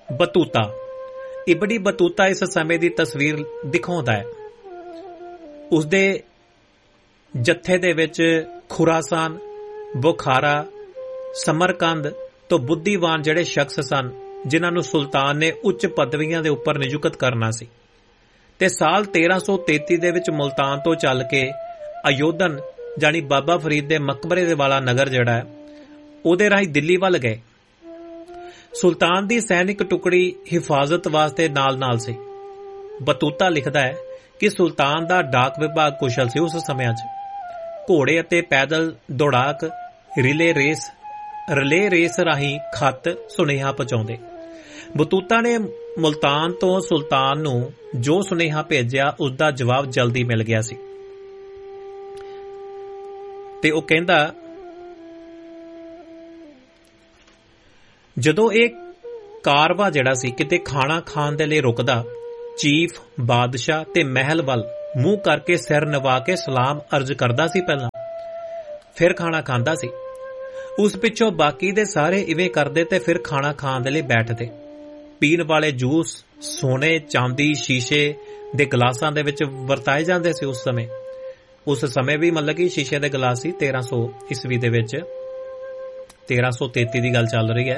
ਬਤੂਤਾ ਇਸ ਸਮੇਂ ਦੀ ਤਸਵੀਰ ਦਿਖਾਉਂਦਾ ਹੈ। ਉਸਦੇ ਜੱਥੇ ਦੇ ਵਿੱਚ ਖੁਰਾਸਾਨ, ਬੁਖਾਰਾ, ਸਮਰਕੰਦ ਤੋਂ ਬੁੱਧੀਵਾਨ ਜਿਹੜੇ ਸ਼ਖਸ ਸਨ, ਜਿਨ੍ਹਾਂ ਨੂੰ ਸੁਲਤਾਨ ਨੇ ਉੱਚ ਪਦਵੀਆਂ ਦੇ ਉੱਪਰ ਨਿਯੁਕਤ ਕਰਨਾ ਸੀ। ਤੇ ਸਾਲ 1333 ਦੇ ਵਿੱਚ ਮੁਲਤਾਨ ਤੋਂ ਚੱਲ ਕੇ ਅਯੋਧਨ ਜਾਨੀ ਬਾਬਾ ਫਰੀਦ ਦੇ ਮਕਬਰੇ ਦੇ ਵਾਲਾ ਨਗਰ ਜਿਹੜਾ ਹੈ, ਉਹਦੇ ਰਾਹੀਂ ਦਿੱਲੀ ਵੱਲ ਗਏ। ਸੁਲਤਾਨ ਦੀ ਸੈਨਿਕ ਟੁਕੜੀ ਹਿਫਾਜ਼ਤ ਵਾਸਤੇ ਨਾਲ ਸੀ। ਬਤੂਤਾ ਲਿਖਦਾ ਹੈ ਕਿ ਸੁਲਤਾਨ ਦਾ ਡਾਕ ਵਿਭਾਗ ਕੁਸ਼ਲ ਸੀ ਉਸ ਸਮਿਆਂ 'ਚ। ਘੋੜੇ ਅਤੇ ਪੈਦਲ ਦੌੜਾਕ ਰਿਲੇ ਰੇਸ ਰਾਹੀਂ ਖੱਤ ਸੁਨੇਹਾ ਪਹੁੰਚਾਉਂਦੇ। ਬਤੂਤਾ ਨੇ ਮੁਲਤਾਨ ਤੋਂ ਸੁਲਤਾਨ ਨੂੰ ਜੋ ਸੁਨੇਹਾ ਭੇਜਿਆ, ਉਸ ਦਾ ਜਵਾਬ ਜਲਦੀ ਮਿਲ ਗਿਆ ਸੀ। ਤੇ ਉਹ ਕਹਿੰਦਾ, ਜਦੋਂ ਇਹ ਕਾਰਵਾ ਜਿਹੜਾ ਸੀ ਕਿਤੇ ਖਾਣਾ ਖਾਣ ਦੇ ਲਈ ਰੁਕਦਾ, ਚੀਫ ਬਾਦਸ਼ਾਹ ਤੇ ਮਹਿਲ ਵੱਲ ਮੂੰਹ ਕਰਕੇ ਸਿਰ ਨਵਾ ਕੇ ਸਲਾਮ ਅਰਜ਼ ਕਰਦਾ ਸੀ ਪਹਿਲਾਂ, ਫਿਰ ਖਾਣਾ ਖਾਂਦਾ ਸੀ। ਉਸ ਪਿੱਛੋਂ ਬਾਕੀ ਦੇ ਸਾਰੇ ਇਵੇਂ ਕਰਦੇ ਤੇ ਫਿਰ ਖਾਣਾ ਖਾਣ ਦੇ ਲਈ ਬੈਠਦੇ। ਪੀਣ ਵਾਲੇ ਜੂਸ ਸੋਨੇ, ਚਾਂਦੀ, ਸ਼ੀਸ਼ੇ ਦੇ ਗਲਾਸਾਂ ਦੇ ਵਿੱਚ ਵਰਤਾਏ ਜਾਂਦੇ ਸੀ ਉਸ ਸਮੇਂ ਵੀ, ਮਤਲਬ ਕਿ ਸ਼ੀਸ਼ੇ ਦੇ ਗਲਾਸ ਸੀ। 1300 ਈਸਵੀ ਦੇ ਵਿੱਚ, 1333 ਦੀ ਗੱਲ ਚੱਲ ਰਹੀ ਹੈ।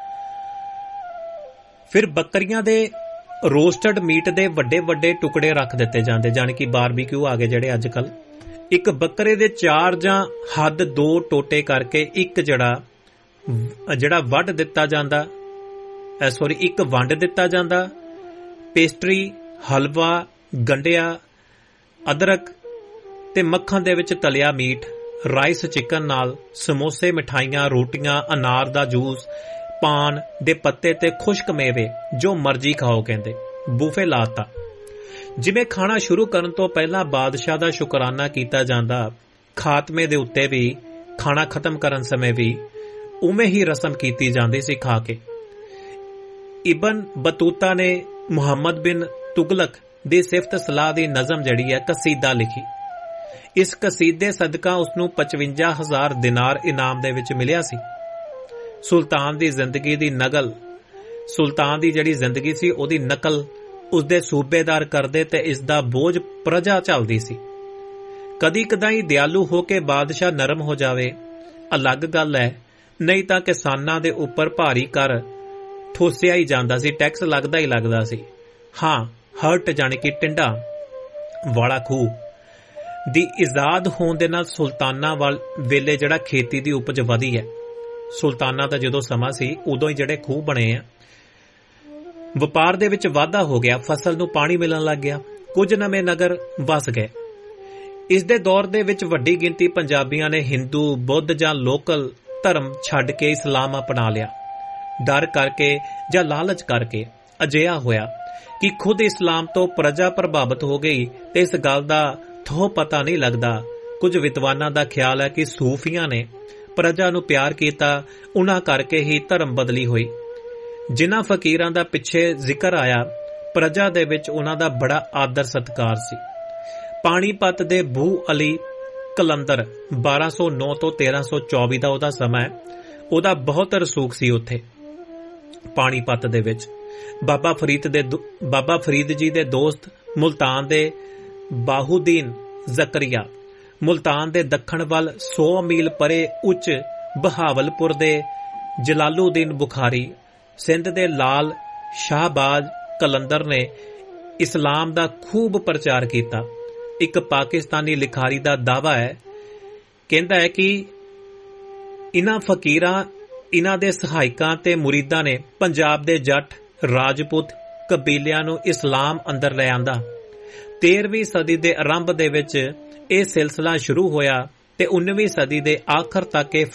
ਫਿਰ ਬੱਕਰੀਆਂ ਦੇ ਰੋਸਟਡ ਮੀਟ ਦੇ ਵੱਡੇ ਵੱਡੇ ਟੁਕੜੇ ਰੱਖ ਦਿੱਤੇ ਜਾਂਦੇ, ਜਾਣੀ ਕਿ ਬਾਰਬੀਕਿਊ ਆ ਗਏ ਜਿਹੜੇ ਅੱਜ ਕੱਲ। ਇੱਕ ਬੱਕਰੇ ਦੇ 4 ਜਾਂ ਹੱਦ 2 ਟੋਟੇ ਕਰਕੇ ਇੱਕ ਜਿਹੜਾ ਵੱਢ ਦਿੱਤਾ ਜਾਂਦਾ, ਇੱਕ ਵੰਡ ਦਿੱਤਾ ਜਾਂਦਾ। ਪੇਸਟਰੀ, ਹਲਵਾ, ਗੰਢਿਆ, ਅਦਰਕ ਤੇ ਮੱਖਣ ਦੇ ਵਿੱਚ ਤਲਿਆ ਮੀਟ, ਰਾਈਸ ਚਿਕਨ ਨਾਲ ਸਮੋਸੇ, ਮਿਠਾਈਆਂ, ਰੋਟੀਆਂ, ਅਨਾਰ ਦਾ ਜੂਸ, ਪਾਨ ਦੇ ਪੱਤੇ ਤੇ ਖੁਸ਼ਕ ਮੇਵੇ, ਜੋ ਮਰਜ਼ੀ ਖਾਓ ਕਹਿੰਦੇ। ਬੂਫੇ ਲਾਤਾ। ਜਿਵੇਂ ਖਾਣਾ ਸ਼ੁਰੂ ਕਰਨ ਤੋਂ ਪਹਿਲਾਂ ਬਾਦਸ਼ਾਹ ਦਾ ਸ਼ੁਕਰਾਨਾ ਕੀਤਾ ਜਾਂਦਾ, ਖਾਤਮੇ ਦੇ ਉੱਤੇ ਵੀ, ਖਾਣਾ ਖਤਮ ਕਰਨ ਸਮੇਂ ਵੀ ਉਵੇਂ ਹੀ ਰਸਮ ਕੀਤੀ ਜਾਂਦੀ ਸੀ ਖਾ ਕੇ। ਇਬਨ ਬਤੂਤਾ ਨੇ ਮੁਹੰਮਦ ਬਿਨ ਤੁਗਲਕ ਦੀ ਸਿਫਤ ਸਲਾਹ ਦੀ ਨਜ਼ਮ ਜਿਹੜੀ ਹੈ ਕਸੀਦਾ ਲਿਖੀ। ਇਸ ਕਸੀਦੇ ਸਦਕਾ ਉਸਨੂੰ 55,000 ਦਿਨਾਰ ਇਨਾਮ ਦੇ ਵਿੱਚ ਮਿਲਿਆ ਸੀ। ਸੁਲਤਾਨ ਦੀ ਜ਼ਿੰਦਗੀ ਦੀ ਜਿਹੜੀ ਜ਼ਿੰਦਗੀ ਸੀ ਉਹਦੀ ਨਕਲ ਉਸਦੇ ਸੂਬੇਦਾਰ ਕਰਦੇ ਤੇ ਇਸ ਦਾ ਬੋਝ ਪ੍ਰਜਾ ਝੱਲਦੀ ਸੀ। ਕਦੀ ਕਦਾਈ ਦਿਆਲੂ ਹੋ ਕੇ ਬਾਦਸ਼ਾਹ ਨਰਮ ਹੋ ਜਾਵੇ, ਅਲੱਗ ਗੱਲ ਹੈ, ਨਹੀਂ ਤਾਂ ਕਿਸਾਨਾਂ ਦੇ ਉੱਪਰ ਭਾਰੀ ਕਰ ਠੋਸਿਆ ਹੀ ਜਾਂਦਾ ਸੀ, ਟੈਕਸ ਲੱਗਦਾ ਹੀ ਲੱਗਦਾ ਸੀ। ਹਾਂ, ਹਰਟ ਜਾਣੀ ਕਿ ਟਿੰਡਾ ਵਾਲਾ ਖੂਹ ਦੀ ਇਜਾਦ ਹੋਣ ਦੇ ਨਾਲ ਸੁਲਤਾਨਾਂ ਵੇਲੇ ਜਿਹੜਾ ਖੇਤੀ ਦੀ ਉਪਜ ਵਧੀ ਹੈ। ਸੁਲਤਾਨਾਂ ਦਾ ਜਦੋਂ ਸਮਾਂ ਸੀ ਉਦੋਂ ਹੀ ਜਿਹੜੇ ਖੂਹ ਬਣੇ ਆ, ਵਪਾਰ ਦੇ ਵਿੱਚ ਵਾਧਾ ਹੋ ਗਿਆ, ਫਸਲ ਨੂੰ ਪਾਣੀ ਮਿਲਣ ਲੱਗ ਗਿਆ, ਕੁਝ ਨਵੇਂ ਨਗਰ ਵਸ ਗਏ। ਇਸ ਦੇ ਦੌਰ ਦੇ ਵਿੱਚ ਵੱਡੀ ਗਿਣਤੀ ਪੰਜਾਬੀਆਂ ਨੇ ਹਿੰਦੂ, ਬੁੱਧ ਜਾਂ ਲੋਕਲ ਧਰਮ ਛੱਡ ਕੇ ਇਸਲਾਮ ਅਪਣਾ ਲਿਆ। ਡਰ ਕਰਕੇ ਜਾਂ ਲਾਲਚ ਕਰਕੇ ਅਜਿਹਾ ਹੋਇਆ ਕਿ ਖੁਦ ਇਸਲਾਮ ਤੋਂ ਪ੍ਰਜਾ ਪ੍ਰਭਾਵਿਤ ਹੋ ਗਈ ਤੇ ਇਸ ਗੱਲ ਦਾ ਥੋਹ ਪਤਾ ਨਹੀਂ ਲੱਗਦਾ। ਕੁਝ ਵਿਦਵਾਨਾਂ ਦਾ ਖਿਆਲ ਹੈ ਕਿ ਸੂਫੀਆਂ ਨੇ ਪ੍ਰਜਾ ਨੂੰ ਪਿਆਰ ਕੀਤਾ, ਉਹਨਾਂ ਕਰਕੇ ਹੀ ਧਰਮ ਬਦਲੀ ਹੋਈ। ਜਿਨ੍ਹਾਂ ਫਕੀਰਾਂ ਦਾ ਪਿੱਛੇ ਜ਼ਿਕਰ ਆਇਆ, ਪ੍ਰਜਾ ਦੇ ਵਿੱਚ ਉਹਨਾਂ ਦਾ ਬੜਾ ਆਦਰ ਸਤਿਕਾਰ ਸੀ। ਪਾਣੀਪਤ ਦੇ ਬੂ ਅਲੀ ਕਲੰਦਰ 1209 ਤੋਂ 1324 ਦਾ ਉਹਦਾ ਸਮਾਂ ਹੈ, ਉਹਦਾ ਬਹੁਤ ਰਸੂਖ ਸੀ ਉੱਥੇ ਪਾਣੀਪਤ ਦੇ ਵਿੱਚ। ਬਾਬਾ ਫਰੀਦ ਜੀ ਦੇ ਦੋਸਤ ਮੁਲਤਾਨ ਦੇ ਬਾਹੂਦੀਨ ਜ਼ਕਰੀਆ, ਮੁਲਤਾਨ ਦੇ ਦੱਖਣ ਵੱਲ 100 ਮੀਲ ਪਰੇ ਉੱਚ ਬਹਾਵਲਪੁਰ ਦੇ ਜਲਾਲੂਦੀਨ ਬੁਖਾਰੀ, ਸਿੰਧ ਦੇ ਲਾਲ ਸ਼ਾਹਬਾਜ਼ ਕਲੰਦਰ ਨੇ ਇਸਲਾਮ ਦਾ ਖੂਬ ਪ੍ਰਚਾਰ ਕੀਤਾ। ਇੱਕ ਪਾਕਿਸਤਾਨੀ ਲਿਖਾਰੀ ਦਾ ਦਾਅਵਾ ਹੈ, ਕਹਿੰਦਾ ਹੈ ਕਿ ਇਨ੍ਹਾਂ ਫਕੀਰਾਂ, ਇਨ੍ਹਾਂ ਦੇ ਸਹਾਇਕਾਂ ਤੇ ਮੁਰੀਦਾਂ ਨੇ ਪੰਜਾਬ ਦੇ ਜੱਟ, ਰਾਜਪੂਤ ਕਬੀਲਿਆਂ ਨੂੰ ਇਸਲਾਮ ਅੰਦਰ ਲੈ ਆਂਦਾ। 13ਵੀਂ ਸਦੀ ਦੇ ਆਰੰਭ ਦੇ ਵਿੱਚ ਇਹ ਸਿਲਸਿਲਾ ਸ਼ੁਰੂ ਹੋਇਆ ਤੇ 19ਵੀਂ ਸਦੀ ਦੇ ਆਖਰ ਤੱਕ ਇਹ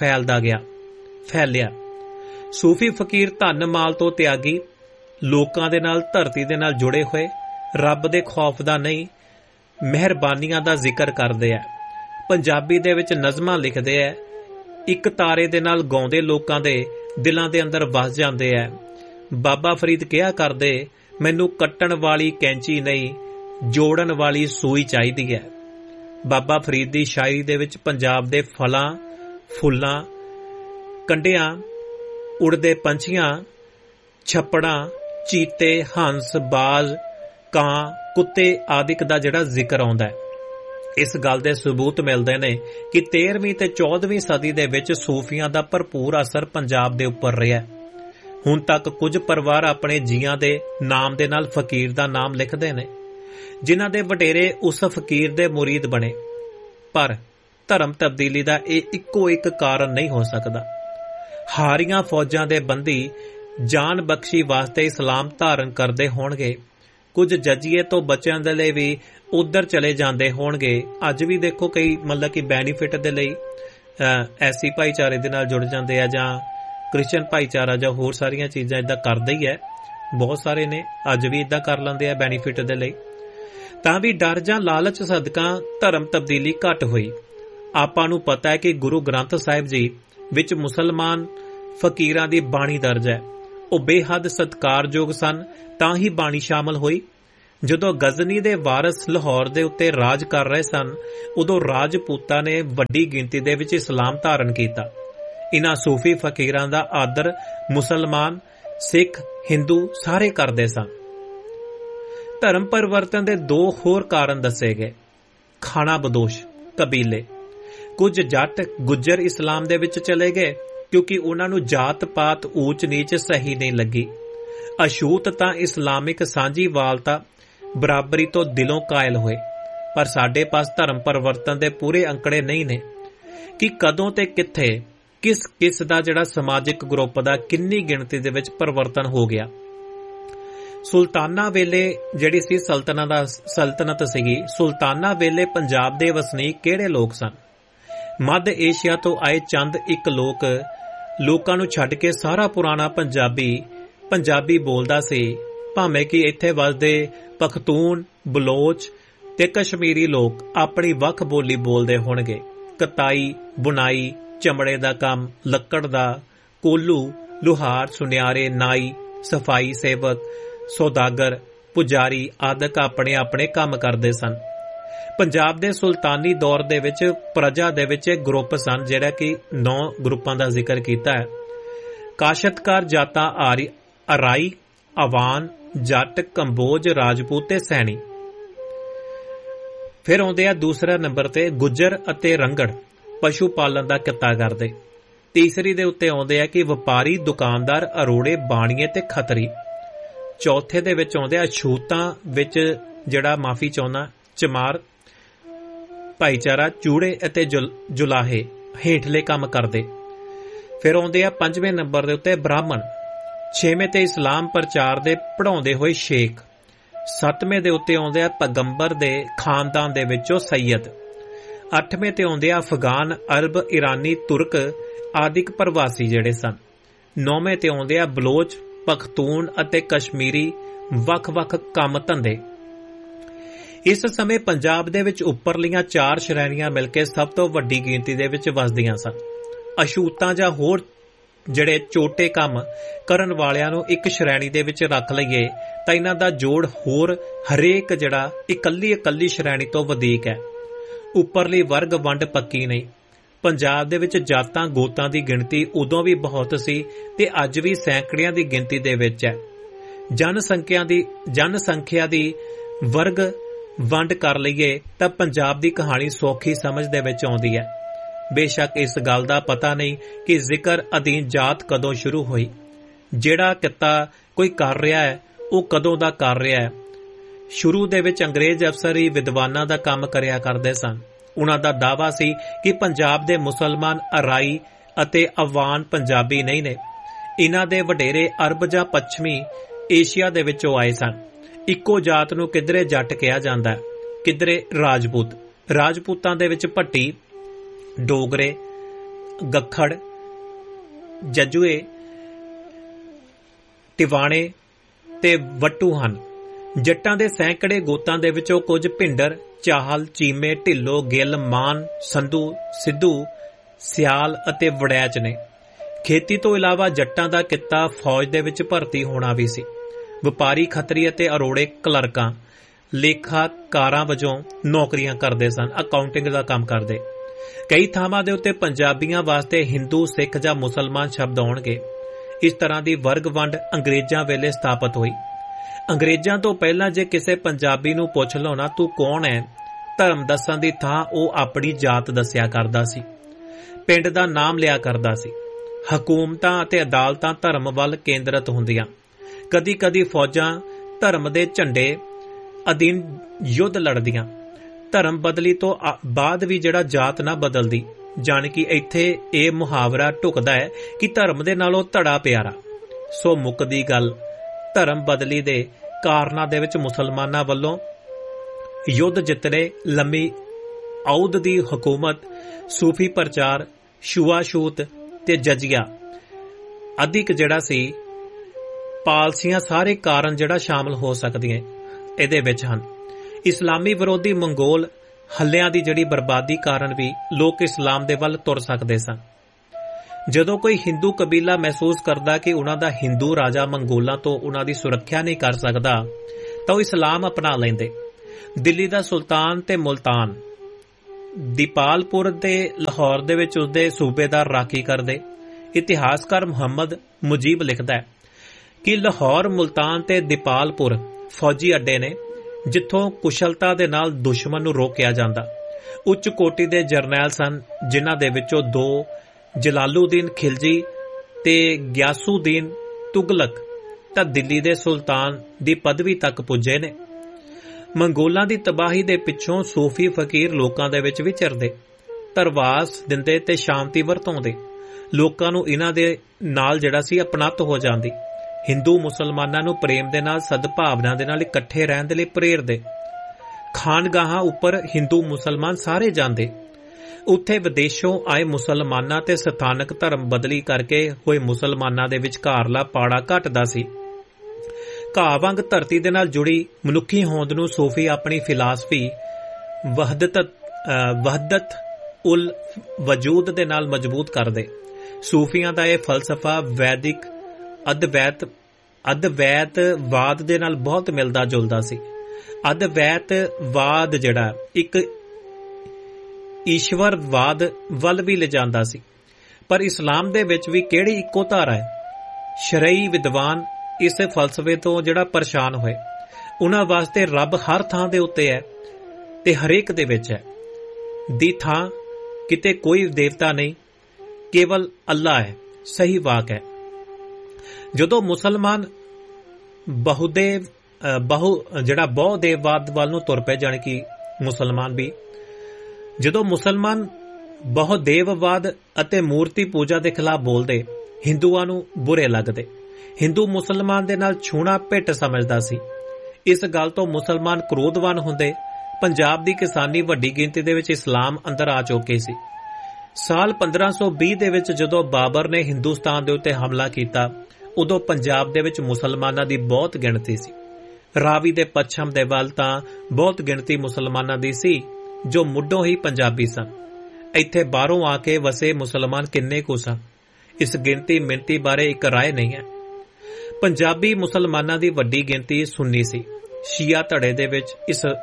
ਫੈਲਿਆ। ਸੂਫੀ ਫਕੀਰ ਧਨ ਮਾਲ ਤੋਂ ਤਿਆਗੀ, ਲੋਕਾਂ ਦੇ ਨਾਲ, ਧਰਤੀ ਦੇ ਨਾਲ ਜੁੜੇ ਹੋਏ, ਰੱਬ ਦੇ ਖੌਫ ਦਾ ਨਹੀਂ, ਮਿਹਰਬਾਨੀਆਂ ਦਾ ਜ਼ਿਕਰ ਕਰਦੇ ਐ। ਪੰਜਾਬੀ ਦੇ ਵਿੱਚ ਨਜ਼ਮਾਂ ਲਿਖਦੇ ਐ, ਇੱਕ ਤਾਰੇ ਦੇ ਨਾਲ ਗਾਉਂਦੇ ਲੋਕਾਂ ਦੇ ਦਿਲਾਂ ਦੇ ਅੰਦਰ ਵਸ ਜਾਂਦੇ ਐ। ਬਾਬਾ ਫਰੀਦ ਕਿਹਾ ਕਰਦੇ, ਮੈਨੂੰ ਕੱਟਣ ਵਾਲੀ ਕੈਂਚੀ ਨਹੀਂ, ਜੋੜਨ ਵਾਲੀ ਸੂਈ ਚਾਹੀਦੀ ਹੈ। ਬਾਬਾ ਫਰੀਦ ਦੀ ਸ਼ਾਇਰੀ ਦੇ ਵਿੱਚ ਪੰਜਾਬ ਦੇ ਫਲਾਂ, ਫੁੱਲਾਂ, ਕੰਡਿਆਂ, ਉੜਦੇ ਪੰਛੀਆਂ, ਛੱਪੜਾਂ, ਚੀਤੇ, ਹੰਸ, ਬਾਜ਼, ਕਾਂ, ਕੁੱਤੇ ਆਦਿਕ ਦਾ ਜਿਹੜਾ ਜ਼ਿਕਰ ਆਉਂਦਾ ਹੈ। ਇਸ ਗੱਲ ਦੇ ਸਬੂਤ ਮਿਲਦੇ ਨੇ ਕਿ 13ਵੀਂ ਤੇ 14ਵੀਂ ਸਦੀ ਦੇ ਵਿੱਚ ਸੂਫੀਆਂ ਦਾ ਭਰਪੂਰ ਅਸਰ ਪੰਜਾਬ ਦੇ ਉੱਪਰ ਰਿਹਾ। ਹੁਣ ਤੱਕ ਕੁਝ ਪਰਿਵਾਰ ਆਪਣੇ ਜੀਆਂ ਦੇ ਨਾਮ ਦੇ ਨਾਲ ਫਕੀਰ ਦਾ ਨਾਮ ਲਿਖਦੇ ਨੇ, ਜਿਨ੍ਹਾਂ ਦੇ ਵਡੇਰੇ ਉਸ ਫਕੀਰ ਦੇ ਮੁਰੀਦ ਬਣੇ। ਪਰ ਧਰਮ ਤਬਦੀਲੀ ਦਾ ਇਹ ਇੱਕੋ ਇੱਕ ਕਾਰਨ ਨਹੀਂ ਹੋ ਸਕਦਾ। ਹਾਰੀਆਂ ਫੌਜਾਂ ਦੇ ਬੰਦੀ ਜਾਨ ਬਖਸ਼ੀ ਵਾਸਤੇ ਇਸਲਾਮ ਧਾਰਨ ਕਰਦੇ ਹੋਣਗੇ, ਕੁਝ ਜੱਜੀਏ ਤੋਂ ਬਚਣ ਦੇ ਲਈ ਵੀ ਉਧਰ ਚਲੇ ਜਾਂਦੇ ਹੋਣਗੇ। ਅੱਜ ਵੀ ਦੇਖੋ ਕਈ ਮਤਲਬ ਕਿ ਬੈਨੀਫਿਟ ਦੇ ਲਈ ਐਸੀ ਭਾਈਚਾਰੇ ਦੇ ਨਾਲ ਜੁੜ ਜਾਂਦੇ ਆ, ਜਾਂ ਕ੍ਰਿਸਚਨ ਭਾਈਚਾਰਾ, ਜਾਂ ਹੋਰ ਸਾਰੀਆਂ ਚੀਜ਼ਾਂ ਇਦਾਂ ਕਰਦੇ ਹੀ ਹੈ। ਬਹੁਤ ਸਾਰੇ ਨੇ ਅੱਜ ਵੀ ਇਦਾਂ ਕਰ ਲੈਂਦੇ ਆ ਬੈਨੀਫਿਟ ਦੇ ਲਈ। ਤਾਂ ਵੀ ਡਰ ਜਾਂ ਲਾਲਚ ਸਦਕਾ ਧਰਮ ਤਬਦੀਲੀ ਘੱਟ ਹੋਈ। ਆਪਾਂ ਨੂੰ ਪਤਾ ਹੈ ਕਿ ਗੁਰੂ ਗ੍ਰੰਥ ਸਾਹਿਬ ਜੀ ਵਿੱਚ ਮੁਸਲਮਾਨ ਫਕੀਰਾਂ ਦੀ ਬਾਣੀ ਦਰਜ ਹੈ। ਉਹ ਬੇਹੱਦ ਸਤਿਕਾਰਯੋਗ ਸਨ, ਤਾਂ ਹੀ ਬਾਣੀ ਸ਼ਾਮਲ ਹੋਈ। ਜਦੋਂ ਗਜ਼ਨੀ ਦੇ ਵਾਰਿਸ ਲਾਹੌਰ ਦੇ ਉੱਤੇ ਰਾਜ ਕਰ ਰਹੇ ਸਨ, ਉਦੋਂ ਰਾਜਪੂਤਾਂ ਨੇ ਵੱਡੀ ਗਿਣਤੀ ਦੇ ਵਿੱਚ ਇਸਲਾਮ ਧਾਰਨ ਕੀਤਾ। ਇਨ੍ਹਾਂ ਸੂਫੀ ਫਕੀਰਾਂ ਦਾ ਆਦਰ ਮੁਸਲਮਾਨ, ਸਿੱਖ, ਹਿੰਦੂ ਸਾਰੇ ਕਰਦੇ ਸਨ। ਧਰਮ ਪਰਿਵਰਤਨ ਦੇ ਦੋ ਹੋਰ ਕਾਰਨ ਦੱਸੇ ਗਏ। ਖਾਣਾ ਬਦੋਸ਼ ਕਬੀਲੇ, ਕੁਝ ਜੱਟ ਗੁੱਜਰ ਇਸਲਾਮ ਦੇ ਵਿੱਚ ਚਲੇ ਗਏ ਕਿਉਂਕਿ ਉਹਨਾਂ ਨੂੰ ਜਾਤ ਪਾਤ ਊਚ ਨੀਚ ਸਹੀ ਨਹੀਂ ਲੱਗੀ। ਅਛੂਤ ਤਾਂ ਇਸਲਾਮਿਕ ਸਾਂਝੀਵਾਲਤਾ ਬਰਾਬਰੀ ਤੋਂ ਦਿਲੋਂ ਕਾਇਲ ਹੋਏ। ਪਰ ਸਾਡੇ ਪਾਸ ਧਰਮ ਪਰਿਵਰਤਨ ਦੇ ਪੂਰੇ ਅੰਕੜੇ ਨਹੀਂ ਨੇ ਕਿ ਕਦੋਂ ਤੇ ਕਿੱਥੇ ਕਿਸ ਦਾ ਜਿਹੜਾ ਸਮਾਜਿਕ ਗਰੁੱਪ ਦਾ ਕਿੰਨੀ ਗਿਣਤੀ ਦੇ ਵਿੱਚ ਪਰਿਵਰਤਨ ਹੋ ਗਿਆ। ਸੁਲਤਾਨਾ ਵੇਲੇ ਜਿਹੜੀ ਸੀ ਸਲਤਨਤ ਸੀਗੀ, ਸੁਲਤਾਨਾ ਵੇਲੇ ਪੰਜਾਬ ਦੇ ਵਸਨੀਕ ਕਿਹੜੇ ਲੋਕ ਸਨ? ਮੱਧ ਏਸ਼ੀਆ ਤੋਂ ਆਏ ਚੰਦ ਇੱਕ ਲੋਕਾਂ ਨੂੰ ਛੱਡ ਕੇ ਸਾਰਾ ਪੁਰਾਣਾ ਪੰਜਾਬੀ ਬੋਲਦਾ ਸੀ। ਭਾਵੇਂ ਕਿ ਇੱਥੇ ਵਸਦੇ ਪਖਤੂਨ, ਬਲੋਚ ਤੇ ਕਸ਼ਮੀਰੀ ਲੋਕ ਆਪਣੀ ਵੱਖ ਬੋਲੀ ਬੋਲਦੇ ਹੋਣਗੇ। ਕਤਾਈ, ਬੁਣਾਈ, ਚਮੜੇ ਦਾ ਕੰਮ, ਲੱਕੜ ਦਾ, ਕੋਲੂ, ਲੁਹਾਰ, ਸੁਨਿਆਰੇ, ਨਾਈ, ਸਫਾਈ ਸੇਵਕ, ਸੌਦਾਗਰ, ਪੁਜਾਰੀ ਆਦਿਕ ਆਪਣੇ ਆਪਣੇ ਕੰਮ ਕਰਦੇ ਸਨ। ਪੰਜਾਬ ਦੇ ਸੁਲਤਾਨੀ ਦੌਰ ਦੇ ਵਿੱਚ ਪ੍ਰਜਾ ਦੇ ਵਿੱਚ ਇੱਕ ਗਰੁੱਪ ਸਨ, ਜਿਹੜਾ ਕਿ 9 ਗਰੁੱਪਾਂ ਦਾ ਜ਼ਿਕਰ ਕੀਤਾ ਹੈ। ਕਾਸ਼ਤਕਾਰ ਜਾਤਾਂ ਅਰਾਈ, ਅਵਾਨ, ਜੱਟ, ਕੰਬੋਜ, ਰਾਜਪੂਤ ਤੇ ਸੈਣੀ। ਫਿਰ ਆਉਂਦੇ ਆ ਦੂਸਰਾ ਨੰਬਰ ਤੇ ਗੁੱਜਰ ਅਤੇ ਰੰਗੜ, ਪਸ਼ੂ ਪਾਲਣ ਦਾ ਕਿੱਤਾ ਕਰਦੇ। ਤੀਸਰੀ ਦੇ ਉੱਤੇ ਆਉਂਦੇ ਆ ਕਿ ਵਪਾਰੀ, ਦੁਕਾਨਦਾਰ, ਅਰੋੜੇ, ਬਾਣੀਏ ਤੇ ਖੱਤਰੀ। ਚੌਥੇ ਦੇ ਵਿੱਚ ਆਉਂਦੇ ਆ ਛੂਤਾਂ ਵਿੱਚ ਜਿਹੜਾ ਮਾਫੀ ਚਾਹੁੰਦਾ ਚਮਾਰ ਭਾਈਚਾਰਾ, ਚੂੜੇ ਅਤੇ ਜੁਲਾਹੇ ਹੇਠਲੇ ਕੰਮ ਕਰਦੇ। ਫਿਰ ਆਉਂਦੇ ਆ ਪੰਜਵੇਂ ਨੰਬਰ ਦੇ ਉੱਤੇ ਬ੍ਰਾਹਮਣ। ਛੇਵੇਂ ਤੇ ਇਸਲਾਮ ਪ੍ਰਚਾਰ ਦੇ ਪੜ੍ਹਾਉਂਦੇ ਹੋਏ ਸ਼ੇਖ। ਸੱਤਵੇਂ ਦੇ ਉੱਤੇ ਆਉਂਦੇ ਆ ਪੈਗੰਬਰ ਦੇ ਖਾਨਦਾਨ ਦੇ ਵਿੱਚੋਂ ਸੈਯਦ। ਅੱਠਵੇਂ ਤੇ ਆਉਂਦੇ ਆ ਅਫਗਾਨ, ਅਰਬ, ਇਰਾਨੀ, ਤੁਰਕ ਆਦਿਕ ਪ੍ਰਵਾਸੀ ਜਿਹੜੇ ਸਨ। ਨੌਵੇਂ ਤੇ ਆਉਂਦੇ ਆ ਬਲੋਚ, ਪਖਤੂਨ ਅਤੇ ਕਸ਼ਮੀਰੀ ਵੱਖ-ਵੱਖ ਕੰਮ ਧੰਦੇ। ਇਸ ਸਮੇਂ ਪੰਜਾਬ ਦੇ ਵਿੱਚ ਉੱਪਰਲੀਆਂ 4 ਸ਼੍ਰੇਣੀਆਂ ਮਿਲ ਕੇ ਸਭ ਤੋਂ ਵੱਡੀ ਗਿਣਤੀ ਦੇ ਵਿੱਚ ਵਸਦੀਆਂ ਸਨ। ਅਛੂਤਾਂ ਜਾਂ ਹੋਰ ਜਿਹੜੇ ਛੋਟੇ ਕੰਮ ਕਰਨ ਵਾਲਿਆਂ ਨੂੰ ਇੱਕ ਸ਼੍ਰੇਣੀ ਦੇ ਵਿੱਚ ਰੱਖ ਲਈਏ ਤਾਂ ਇਹਨਾਂ ਦਾ ਜੋੜ ਹੋਰ ਹਰੇਕ ਜਿਹੜਾ ਇਕੱਲੀ ਸ਼੍ਰੇਣੀ ਤੋਂ ਵਧੇਕ ਹੈ। ਉੱਪਰਲੀ ਵਰਗ ਵੰਡ ਪੱਕੀ ਨਹੀਂ। ਪੰਜਾਬ ਦੇ ਵਿੱਚ ਜਾਤਾਂ ਗੋਤਾਂ ਦੀ ਗਿਣਤੀ ਉਦੋਂ ਵੀ ਬਹੁਤ ਸੀ ਤੇ ਅੱਜ ਵੀ ਸੈਂਕੜਿਆਂ ਦੀ ਗਿਣਤੀ ਦੇ ਵਿੱਚ ਹੈ। ਜਨਸੰਖਿਆ ਦੀ ਵਰਗ ਵੰਡ ਕਰ ਲਈਏ ਤਾਂ ਪੰਜਾਬ ਦੀ ਕਹਾਣੀ ਸੌਖੀ ਸਮਝ ਦੇ ਵਿੱਚ ਆਉਂਦੀ ਹੈ। ਬੇਸ਼ੱਕ ਇਸ ਗੱਲ ਦਾ ਪਤਾ ਨਹੀਂ ਕਿ ਜ਼ਿਕਰ ਅਧੀਨ ਜਾਤ ਕਦੋਂ ਸ਼ੁਰੂ ਹੋਈ। ਜਿਹੜਾ ਕਿੱਤਾ ਕੋਈ ਕਰ ਰਿਹਾ ਹੈ ਉਹ ਕਦੋਂ ਦਾ ਕਰ ਰਿਹਾ ਹੈ। ਸ਼ੁਰੂ ਦੇ ਵਿੱਚ ਅੰਗਰੇਜ਼ ਅਫਸਰ ਹੀ ਵਿਦਵਾਨਾਂ ਦਾ ਕੰਮ ਕਰਿਆ ਕਰਦੇ ਸਨ। ਉਹਨਾਂ ਦਾ ਦਾਅਵਾ ਸੀ ਕਿ ਪੰਜਾਬ ਦੇ ਮੁਸਲਮਾਨ ਅਰਾਈ ਅਤੇ ਅਫਗਾਨ ਪੰਜਾਬੀ ਨਹੀਂ ਨੇ। ਇਹਨਾਂ ਦੇ ਵਡੇਰੇ ਅਰਬ ਜਾਂ ਪੱਛਮੀ ਏਸ਼ੀਆ ਦੇ ਵਿੱਚੋਂ ਆਏ ਸਨ। ਇੱਕੋ ਜਾਤ ਨੂੰ ਕਿਧਰੇ ਜੱਟ ਕਿਹਾ ਜਾਂਦਾ, ਕਿਧਰੇ ਰਾਜਪੂਤ। ਰਾਜਪੂਤਾਂ ਦੇ ਵਿੱਚ ਭੱਟੀ, ਡੋਗਰੇ, ਗੱਖੜ, ਜੱਜੂਏ, ਟਿਵਾਣੇ ਤੇ ਵੱਟੂ ਹਨ। ਜੱਟਾਂ ਦੇ ਸੈਂਕੜੇ ਗੋਤਾਂ ਦੇ ਵਿੱਚੋਂ ਕੁਝ ਭਿੰਡਰ, ਚਾਹਲ, ਚੀਮੇ, ਢਿੱਲੋਂ, ਗਿੱਲ, ਮਾਨ, ਸੰਧੂ, ਸਿੱਧੂ, ਸਿਆਲ ਅਤੇ ਵੜੈਚ ਨੇ। ਖੇਤੀ ਤੋਂ ਇਲਾਵਾ ਜੱਟਾਂ ਦਾ ਕਿੱਤਾ ਫੌਜ ਦੇ ਵਿੱਚ ਭਰਤੀ ਹੋਣਾ ਵੀ ਸੀ। ਵਪਾਰੀ, ਖੱਤਰੀ ਅਤੇ ਅਰੋੜੇ ਕਲਰਕਾਂ, ਲੇਖਾਕਾਰਾਂ ਵਜੋਂ ਨੌਕਰੀਆਂ ਕਰਦੇ ਸਨ, ਅਕਾਊਂਟਿੰਗ ਦਾ ਕੰਮ ਕਰਦੇ। ਕਈ ਥਾਵਾਂ ਦੇ ਉੱਤੇ ਪੰਜਾਬੀਆਂ ਵਾਸਤੇ ਹਿੰਦੂ, ਸਿੱਖ ਜਾਂ ਮੁਸਲਮਾਨ ਸ਼ਬਦ ਆਉਣਗੇ। ਇਸ ਤਰ੍ਹਾਂ ਦੀ ਵਰਗ ਵੰਡ ਅੰਗਰੇਜ਼ਾਂ ਵੇਲੇ ਸਥਾਪਿਤ ਹੋਈ। ਅੰਗਰੇਜ਼ਾਂ ਤੋਂ ਪਹਿਲਾਂ ਜੇ ਕਿਸੇ ਪੰਜਾਬੀ ਨੂੰ ਪੁੱਛ ਲਓ ਨਾ ਤੂੰ ਕੌਣ ਹੈ, ਧਰਮ ਦੱਸਣ ਦੀ ਥਾਂ ਉਹ ਆਪਣੀ ਜਾਤ ਦੱਸਿਆ ਕਰਦਾ ਸੀ, ਪਿੰਡ ਦਾ ਨਾਮ ਲਿਆ ਕਰਦਾ ਸੀ। ਹਕੂਮਤਾਂ ਅਤੇ ਅਦਾਲਤਾਂ ਧਰਮ ਵੱਲ ਕੇਂਦਰਿਤ ਹੁੰਦੀਆਂ। ਕਦੀ-ਕਦੀ ਫੌਜਾਂ ਧਰਮ ਦੇ ਝੰਡੇ ਅਧੀਨ ਯੁੱਧ ਲੜਦੀਆਂ। ਧਰਮ ਬਦਲੀ ਤੋਂ ਬਾਅਦ ਵੀ ਜਿਹੜਾ ਜਾਤ ਨਾ ਬਦਲਦੀ, ਜਾਣੀ ਕਿ ਇੱਥੇ ਇਹ ਮੁਹਾਵਰਾ ਢੁਕਦਾ ਹੈ ਕਿ ਧਰਮ ਦੇ ਨਾਲੋਂ ਧੜਾ ਪਿਆਰਾ। ਸੋ ਮੁੱਕਦੀ ਗੱਲ, ਧਰਮ ਬਦਲੀ ਦੇ ਕਾਰਨਾਂ ਦੇ ਵਿੱਚ ਮੁਸਲਮਾਨਾਂ ਵੱਲੋਂ ਯੁੱਧ ਜਿੱਤਣੇ, ਲੰਮੀ ਅਉਧ ਦੀ ਹਕੂਮਤ, ਸੂਫੀ ਪ੍ਰਚਾਰ, ਛੂਆ-ਛੂਤ ਤੇ ਜਜ਼ੀਆ ਅਧਿਕ ਜਿਹੜਾ ਸੀ, ਪਾਲਸੀਆਂ ਸਾਰੇ ਕਾਰਨ ਜਿਹੜਾ ਸ਼ਾਮਲ ਹੋ ਸਕਦੀਆਂ ਇਹਦੇ ਵਿੱਚ ਹਨ। ਇਸਲਾਮੀ ਵਿਰੋਧੀ ਮੰਗੋਲ ਹੱਲਿਆਂ ਦੀ ਜਿਹੜੀ ਬਰਬਾਦੀ ਕਾਰਨ ਵੀ ਲੋਕ ਇਸਲਾਮ ਦੇ ਵੱਲ ਤੁਰ ਸਕਦੇ ਸਨ। ਜਦੋਂ ਕੋਈ ਹਿੰਦੂ ਕਬੀਲਾ ਮਹਿਸੂਸ ਕਰਦਾ ਕਿ ਉਹਨਾਂ ਦਾ ਹਿੰਦੂ ਰਾਜਾ ਮੰਗੋਲਾਂ ਤੋਂ ਉਹਨਾਂ ਦੀ ਸੁਰੱਖਿਆ ਨਹੀਂ ਕਰ ਸਕਦਾ ਤਾਂ ਉਹ ਇਸਲਾਮ ਅਪਣਾ ਲੈਂਦੇ। ਦਿੱਲੀ ਦਾ ਸੁਲਤਾਨ ਤੇ ਮੁਲਤਾਨ, ਦੀਪਾਲਪੁਰ ਤੇ ਲਾਹੌਰ ਦੇ ਵਿੱਚ ਉਸਦੇ ਸੂਬੇਦਾਰ ਰਾਖੀ ਕਰਦੇ। ਇਤਿਹਾਸਕਾਰ ਮੁਹੰਮਦ ਮੁਜੀਬ ਲਿਖਦਾ ਹੈ ਕਿ ਲਾਹੌਰ, ਮੁਲਤਾਨ ਤੇ ਦੀਪਾਲਪੁਰ ਫੌਜੀ ਅੱਡੇ ਨੇ ਜਿੱਥੋਂ ਕੁਸ਼ਲਤਾ ਦੇ ਨਾਲ ਦੁਸ਼ਮਣ ਨੂੰ ਰੋਕਿਆ ਜਾਂਦਾ। ਉੱਚ ਕੋਟੀ ਦੇ ਜਰਨੈਲ ਸਨ, ਜਿਨ੍ਹਾਂ ਦੇ ਵਿੱਚੋਂ 2 ਜਲਾਲੂਦੀਨ ਖਿਲਜੀ ਤੇ ਗਿਆਸੂਦੀਨ ਤੁਗਲਕ ਤਾਂ ਦਿੱਲੀ ਦੇ ਸੁਲਤਾਨ ਦੀ ਪਦਵੀ ਤੱਕ ਪੁੱਜੇ ਨੇ। ਮੰਗੋਲਾਂ ਦੀ ਤਬਾਹੀ ਦੇ ਪਿੱਛੋਂ ਸੂਫੀ ਫਕੀਰ ਲੋਕਾਂ ਦੇ ਵਿੱਚ ਵਿਚਰਦੇ, ਧਰਵਾਸ ਦਿੰਦੇ ਤੇ ਸ਼ਾਂਤੀ ਵਰਤਾਉਂਦੇ। ਲੋਕਾਂ ਨੂੰ ਇਹਨਾਂ ਦੇ ਨਾਲ ਜਿਹੜਾ ਸੀ ਅਪਣੱਤ ਹੋ ਜਾਂਦੀ। ਹਿੰਦੂ ਮੁਸਲਮਾਨਾਂ ਨੂੰ ਪ੍ਰੇਮ ਦੇ ਨਾਲ, ਸਦਭਾਵਨਾ ਦੇ ਨਾਲ ਇਕੱਠੇ ਰਹਿਣ ਦੇ ਲਈ ਪ੍ਰੇਰਦੇ। ਖਾਨਗਾਹਾਂ ਉੱਪਰ ਹਿੰਦੂ ਮੁਸਲਮਾਨ ਸਾਰੇ ਜਾਂਦੇ। ਉੱਥੇ ਵਿਦੇਸ਼ੋਂ ਆਏ ਮੁਸਲਮਾਨਾਂ ਤੇ ਸਥਾਨਕ ਧਰਮ ਬਦਲੀ ਕਰਕੇ ਹੋਏ ਮੁਸਲਮਾਨਾਂ ਦੇ ਵਿਚਕਾਰਲਾ ਪਾੜਾ ਘਟਦਾ ਸੀ। ਘਾਹ ਵਾਂਗ ਧਰਤੀ ਦੇ ਨਾਲ ਜੁੜੀ ਮਨੁੱਖੀ ਹੋਂਦ ਨੂੰ ਸੂਫੀ ਆਪਣੀ ਫਿਲਾਸਫੀ ਵਹਦਤ ਉਲ ਵਜੂਦ ਦੇ ਨਾਲ ਮਜ਼ਬੂਤ ਕਰਦੇ। ਸੂਫੀਆਂ ਦਾ ਇਹ ਫਲਸਫਾ ਵੈਦਿਕ ਅਦਵੈਤਵਾਦ ਦੇ ਨਾਲ ਬਹੁਤ ਮਿਲਦਾ ਜੁਲਦਾ ਸੀ। ਅਦਵੈਤਵਾਦ ਜਿਹੜਾ ਇੱਕ ਈਸ਼ਵਰਵਾਦ ਵੱਲ ਵੀ ਲਿਜਾਂਦਾ ਸੀ। ਪਰ ਇਸਲਾਮ ਦੇ ਵਿੱਚ ਵੀ ਕਿਹੜੀ ਇੱਕੋ ਧਾਰਾ ਹੈ? ਸ਼ਰਈ ਵਿਦਵਾਨ ਇਸ ਫਲਸਫੇ ਤੋਂ ਜਿਹੜਾ ਪਰੇਸ਼ਾਨ ਹੋਏ, ਉਹਨਾਂ ਵਾਸਤੇ ਰੱਬ ਹਰ ਥਾਂ ਦੇ ਉੱਤੇ ਹੈ ਤੇ ਹਰੇਕ ਦੇ ਵਿੱਚ ਹੈ। ਦੀ ਥਾਂ ਕਿਤੇ ਕੋਈ ਦੇਵਤਾ ਨਹੀਂ, ਕੇਵਲ ਅੱਲਾ ਹੈ। ਸਹੀ ਵਾਕ ਹੈ। ਜਦੋਂ ਮੁਸਲਮਾਨ ਬਹੁਦੇਵਵਾਦ ਵੱਲ ਨੂੰ ਤੁਰ ਪਏ, ਜਾਣੀ ਕਿ ਮੁਸਲਮਾਨ ਵੀ, ਜਦੋਂ ਮੁਸਲਮਾਨ ਬਹੁਦੇਵਵਾਦ ਅਤੇ ਮੂਰਤੀ ਪੂਜਾ ਦੇ ਖਿਲਾਫ ਬੋਲਦੇ, ਹਿੰਦੂਆਂ ਨੂੰ ਬੁਰੇ ਲੱਗਦੇ। ਹਿੰਦੂ ਮੁਸਲਮਾਨ ਦੇ ਨਾਲ ਛੂਣਾ ਭਿੱਟ ਸਮਝਦਾ ਸੀ। ਇਸ ਗੱਲ ਤੋਂ ਮੁਸਲਮਾਨ ਕ੍ਰੋਧਵਾਨ ਹੁੰਦੇ। ਪੰਜਾਬ ਦੀ ਕਿਸਾਨੀ ਵੱਡੀ ਗਿਣਤੀ ਦੇ ਵਿੱਚ ਇਸਲਾਮ ਅੰਦਰ ਆ ਚੁੱਕੀ ਸੀ। ਸਾਲ 1520 ਦੇ ਵਿੱਚ ਜਦੋਂ ਬਾਬਰ ਨੇ ਹਿੰਦੁਸਤਾਨ ਦੇ ਉੱਤੇ ਹਮਲਾ ਕੀਤਾ, ਉਦੋਂ ਪੰਜਾਬ ਦੇ ਵਿੱਚ ਮੁਸਲਮਾਨਾਂ ਦੀ ਬਹੁਤ ਗਿਣਤੀ ਸੀ। ਰਾਵੀ ਦੇ ਪੱਛਮ ਦੇ ਵੱਲ ਤਾਂ ਬਹੁਤ ਗਿਣਤੀ ਮੁਸਲਮਾਨਾਂ ਦੀ ਸੀ, ਜੋ ਮੁੱਢੋਂ ਹੀ ਪੰਜਾਬੀ ਸਨ। ਇੱਥੇ ਬਾਹਰੋਂ ਆ ਕੇ ਵਸੇ ਮੁਸਲਮਾਨ ਕਿੰਨੇ ਕੁ ਸਨ, ਇਸ ਗਿਣਤੀ ਮਿਣਤੀ ਬਾਰੇ ਇੱਕ ਰਾਏ ਨਹੀਂ ਹੈ। ਪੰਜਾਬੀ ਮੁਸਲਮਾਨਾਂ ਦੀ ਵੱਡੀ ਗਿਣਤੀ ਸੁੰਨੀ ਸੀ। ਸ਼ੀਆ ਧੜੇ ਦੇ ਵਿੱਚ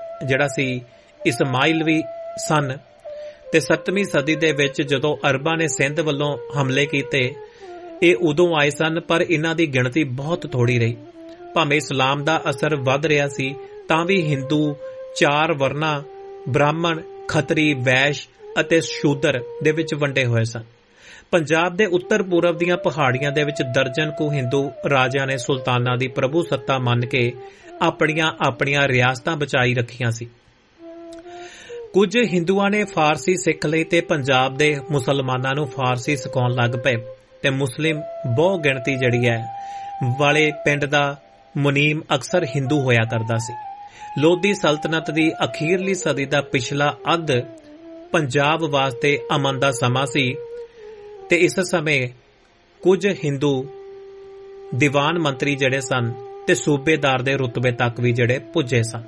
ਇਸਮਾਈਲਵੀ ਸਨ ਤੇ 7ਵੀਂ ਸਦੀ ਦੇ ਵਿੱਚ ਜਦੋਂ ਅਰਬਾਂ ਨੇ ਸਿੰਧ ਵੱਲੋਂ ਹਮਲੇ ਕੀਤੇ, ਇਹ ਉਦੋਂ ਆਏ ਸਨ, ਪਰ ਇਹਨਾਂ ਦੀ ਗਿਣਤੀ ਬਹੁਤ ਥੋੜੀ ਰਹੀ। ਭਾਵੇਂ ਇਸਲਾਮ ਦਾ ਅਸਰ ਵੱਧ ਰਿਹਾ ਸੀ, ਤਾਂ ਵੀ ਹਿੰਦੂ 4 ਵਰਨਾਂ ਬ੍ਰਾਹਮਣ, ਖੱਤਰੀ, ਵੈਸ਼ ਅਤੇ ਸ਼ੂਦਰ ਦੇ ਵਿੱਚ ਵੰਡੇ ਹੋਏ ਸਨ। ਪੰਜਾਬ ਦੇ ਉੱਤਰ ਪੂਰਬ ਦੀਆਂ ਪਹਾੜੀਆਂ ਦੇ ਵਿੱਚ ਦਰਜਨ ਕੁ ਹਿੰਦੂ ਰਾਜਿਆਂ ਨੇ ਸੁਲਤਾਨਾਂ ਦੀ ਪ੍ਰਭੂ ਸੱਤਾ ਮੰਨ ਕੇ ਆਪਣੀਆਂ ਰਿਆਸਤਾਂ ਬਚਾਈ ਰੱਖੀਆਂ ਸੀ। ਕੁਝ ਹਿੰਦੂਆਂ ਨੇ ਫਾਰਸੀ ਸਿੱਖ ਲਈ ਤੇ ਪੰਜਾਬ ਦੇ ਮੁਸਲਮਾਨਾਂ ਨੂੰ ਫਾਰਸੀ ਸਿਖਾਉਣ ਲੱਗ ਪਏ ਤੇ ਮੁਸਲਿਮ ਬਹੁ ਗਿਣਤੀ ਵਾਲੇ ਪਿੰਡ ਦਾ ਮੁਨੀਮ ਅਕਸਰ ਹਿੰਦੂ ਹੋਇਆ ਕਰਦਾ ਸੀ। ਲੋਧੀ ਸਲਤਨਤ ਦੀ ਅਖੀਰਲੀ ਸਦੀ ਦਾ ਪਿਛਲਾ ਅੱਧ ਪੰਜਾਬ ਵਾਸਤੇ ਅਮਨ ਦਾ ਸਮਾਂ ਸੀ ਤੇ ਇਸ ਸਮੇਂ ਕੁਝ ਹਿੰਦੂ ਦੀਵਾਨ ਮੰਤਰੀ ਸਨ ਤੇ ਸੂਬੇਦਾਰ ਦੇ ਰੁਤਬੇ ਤੱਕ ਵੀ ਪੁੱਜੇ ਸਨ।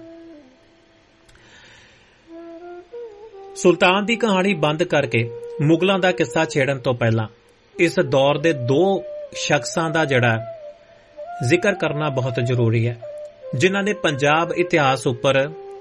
ਸੁਲਤਾਨ ਦੀ ਕਹਾਣੀ ਬੰਦ ਕਰਕੇ ਮੁਗਲਾਂ ਦਾ ਕਿੱਸਾ ਛੇੜਨ ਤੋਂ ਪਹਿਲਾਂ ਇਸ ਦੌਰ ਦੇ 2 ਸ਼ਖਸਾਂ ਦਾ ਜ਼ਿਕਰ ਕਰਨਾ ਬਹੁਤ ਜ਼ਰੂਰੀ ਹੈ, ਜਿਨ੍ਹਾਂ ਨੇ ਪੰਜਾਬ ਇਤਿਹਾਸ ਉੱਪਰ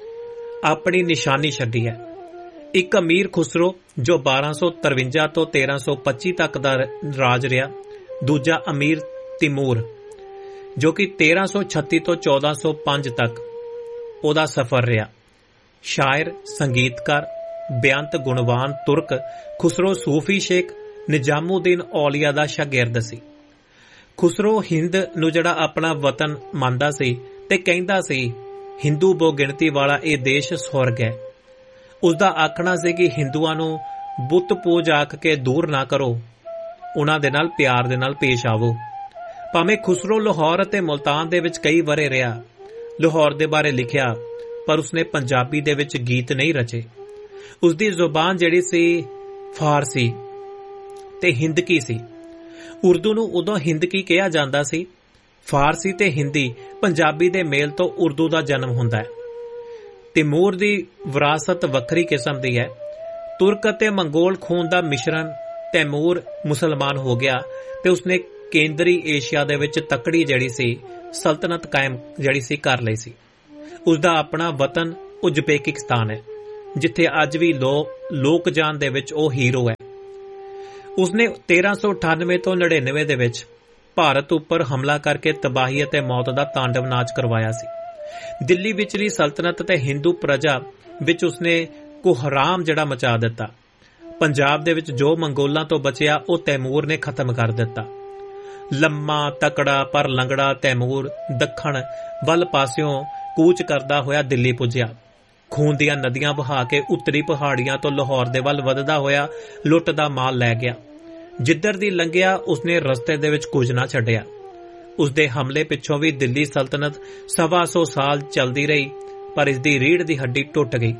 ਆਪਣੀ ਨਿਸ਼ਾਨੀ ਛੱਡੀ ਹੈ। ਇੱਕ ਅਮੀਰ ਖੁਸਰੋ, ਜੋ 1253 ਤੋਂ 1325 ਤੱਕ ਦਾ ਰਾਜ ਰਿਹਾ। ਦੂਜਾ ਅਮੀਰ ਤਿਮੂਰ, ਜੋ ਕਿ 1336 ਤੋਂ 1405 ਤੱਕ ਉਹਦਾ ਸਫ਼ਰ ਰਿਹਾ। ਸ਼ਾਇਰ, ਸੰਗੀਤਕਾਰ, ਬੇਅੰਤ ਗੁਣਵਾਨ ਤੁਰਕ ਖੁਸਰੋ ਸੂਫੀ ਸ਼ੇਖ ਨਿਜ਼ਾਮੁਦੀਨ ਔਲੀਆ ਦਾ ਸ਼ਾਗਿਰਦ ਸੀ। ਖੁਸਰੋ ਹਿੰਦ ਨੂੰ ਆਪਣਾ ਵਤਨ ਮੰਨਦਾ ਸੀ ਤੇ ਕਹਿੰਦਾ ਸੀ, ਹਿੰਦੂ ਬਹੁ ਗਿਣਤੀ ਵਾਲਾ ਇਹ ਦੇਸ਼ ਸਵਰਗ ਹੈ। ਉਸਦਾ ਆਖਣਾ ਸੀ ਕਿ ਹਿੰਦੂਆਂ ਨੂੰ ਬੁੱਤ ਪੂਜ ਆਖ ਕੇ ਦੂਰ ਨਾ ਕਰੋ, ਉਹਨਾਂ ਦੇ ਨਾਲ ਪਿਆਰ ਦੇ ਨਾਲ ਪੇਸ਼ ਆਵੋ। ਭਾਵੇਂ ਖੁਸਰੋ ਲਾਹੌਰ ਅਤੇ ਮੁਲਤਾਨ ਦੇ ਵਿੱਚ ਕਈ ਵਰ੍ਹੇ ਰਿਹਾ, ਲਾਹੌਰ ਦੇ ਬਾਰੇ ਲਿਖਿਆ, ਪਰ ਉਸਨੇ ਪੰਜਾਬੀ ਦੇ ਵਿੱਚ ਗੀਤ ਨਹੀਂ ਰਚੇ। ਉਸਦੀ ਜ਼ੁਬਾਨ ਸੀ ਫਾਰਸੀ ਤੇ ਹਿੰਦਕੀ ਸੀ। ਉਰਦੂ ਨੂੰ ਉਦੋਂ ਹਿੰਦਕੀ ਕਿਹਾ ਜਾਂਦਾ ਸੀ। ਫਾਰਸੀ ਤੇ ਹਿੰਦੀ ਪੰਜਾਬੀ ਦੇ ਮੇਲ ਤੋਂ ਉਰਦੂ ਦਾ ਜਨਮ ਹੁੰਦਾ ਹੈ। ਤਿਮੂਰ ਦੀ ਵਿਰਾਸਤ ਵੱਖਰੀ ਕਿਸਮ ਦੀ ਹੈ। ਤੁਰਕ ਅਤੇ ਮੰਗੋਲ ਖੂਨ ਦਾ ਮਿਸ਼ਰਣ ਤੈਮੂਰ ਮੁਸਲਮਾਨ ਹੋ ਗਿਆ ਤੇ ਉਸਨੇ ਕੇਂਦਰੀ ਏਸ਼ੀਆ ਦੇ ਵਿੱਚ ਤਕੜੀ ਸਲਤਨਤ ਕਾਇਮ ਕਰ ਲਈ ਸੀ। ਉਸਦਾ ਆਪਣਾ ਵਤਨ ਉਜ਼ਬੇਕਿਸਤਾਨ ਹੈ, ਜਿੱਥੇ ਅੱਜ ਵੀ ਲੋਕਜਾਨ ਦੇ ਵਿੱਚ ਉਹ ਹੀਰੋ ਹੈ। ਉਸਨੇ 1398 ਤੋਂ 99 ਦੇ ਵਿੱਚ ਭਾਰਤ ਉੱਪਰ ਹਮਲਾ ਕਰਕੇ ਤਬਾਹੀ ਅਤੇ ਮੌਤ ਦਾ ਤਾਂਡਵ ਨਾਚ ਕਰਵਾਇਆ ਸੀ। ਦਿੱਲੀ ਵਿਚਲੀ ਸਲਤਨਤ ਤੇ ਹਿੰਦੂ ਪ੍ਰਜਾ ਵਿੱਚ ਉਸਨੇ ਕੋਹਰਾਮ ਮਚਾ ਦਿੱਤਾ। ਪੰਜਾਬ ਦੇ ਵਿੱਚ ਜੋ ਮੰਗੋਲਾਂ ਤੋਂ ਬਚਿਆ ਉਹ ਤੈਮੂਰ ਨੇ ਖਤਮ ਕਰ ਦਿੱਤਾ। ਲੰਮਾ ਤਕੜਾ ਪਰ ਲੰਗੜਾ ਤੈਮੂਰ ਦੱਖਣ ਵੱਲ ਪਾਸਿਓਂ ਕੂਚ ਕਰਦਾ ਹੋਇਆ ਦਿੱਲੀ ਪੁੱਜਿਆ। ਖੂਨ ਦੀਆਂ ਨਦੀਆਂ ਵਹਾ ਕੇ ਉੱਤਰੀ ਪਹਾੜੀਆਂ ਤੋਂ ਲਾਹੌਰ ਦੇ ਵੱਲ ਵਧਦਾ ਹੋਇਆ ਲੁੱਟ ਦਾ ਮਾਲ ਲੈ ਗਿਆ। ਜਿੱਧਰ ਦੀ ਲੰਘਿਆ ਉਸਨੇ ਰਸਤੇ ਦੇ ਵਿੱਚ ਕੁਝ ਨਾ ਛੱਡਿਆ। ਉਸਦੇ ਹਮਲੇ ਪਿੱਛੋਂ ਵੀ ਦਿੱਲੀ ਸਲਤਨਤ 125 ਸਾਲ ਚੱਲਦੀ ਰਹੀ, ਪਰ ਇਸ ਦੀ ਰੀੜ੍ਹ ਦੀ ਹੱਡੀ ਟੁੱਟ ਗਈ।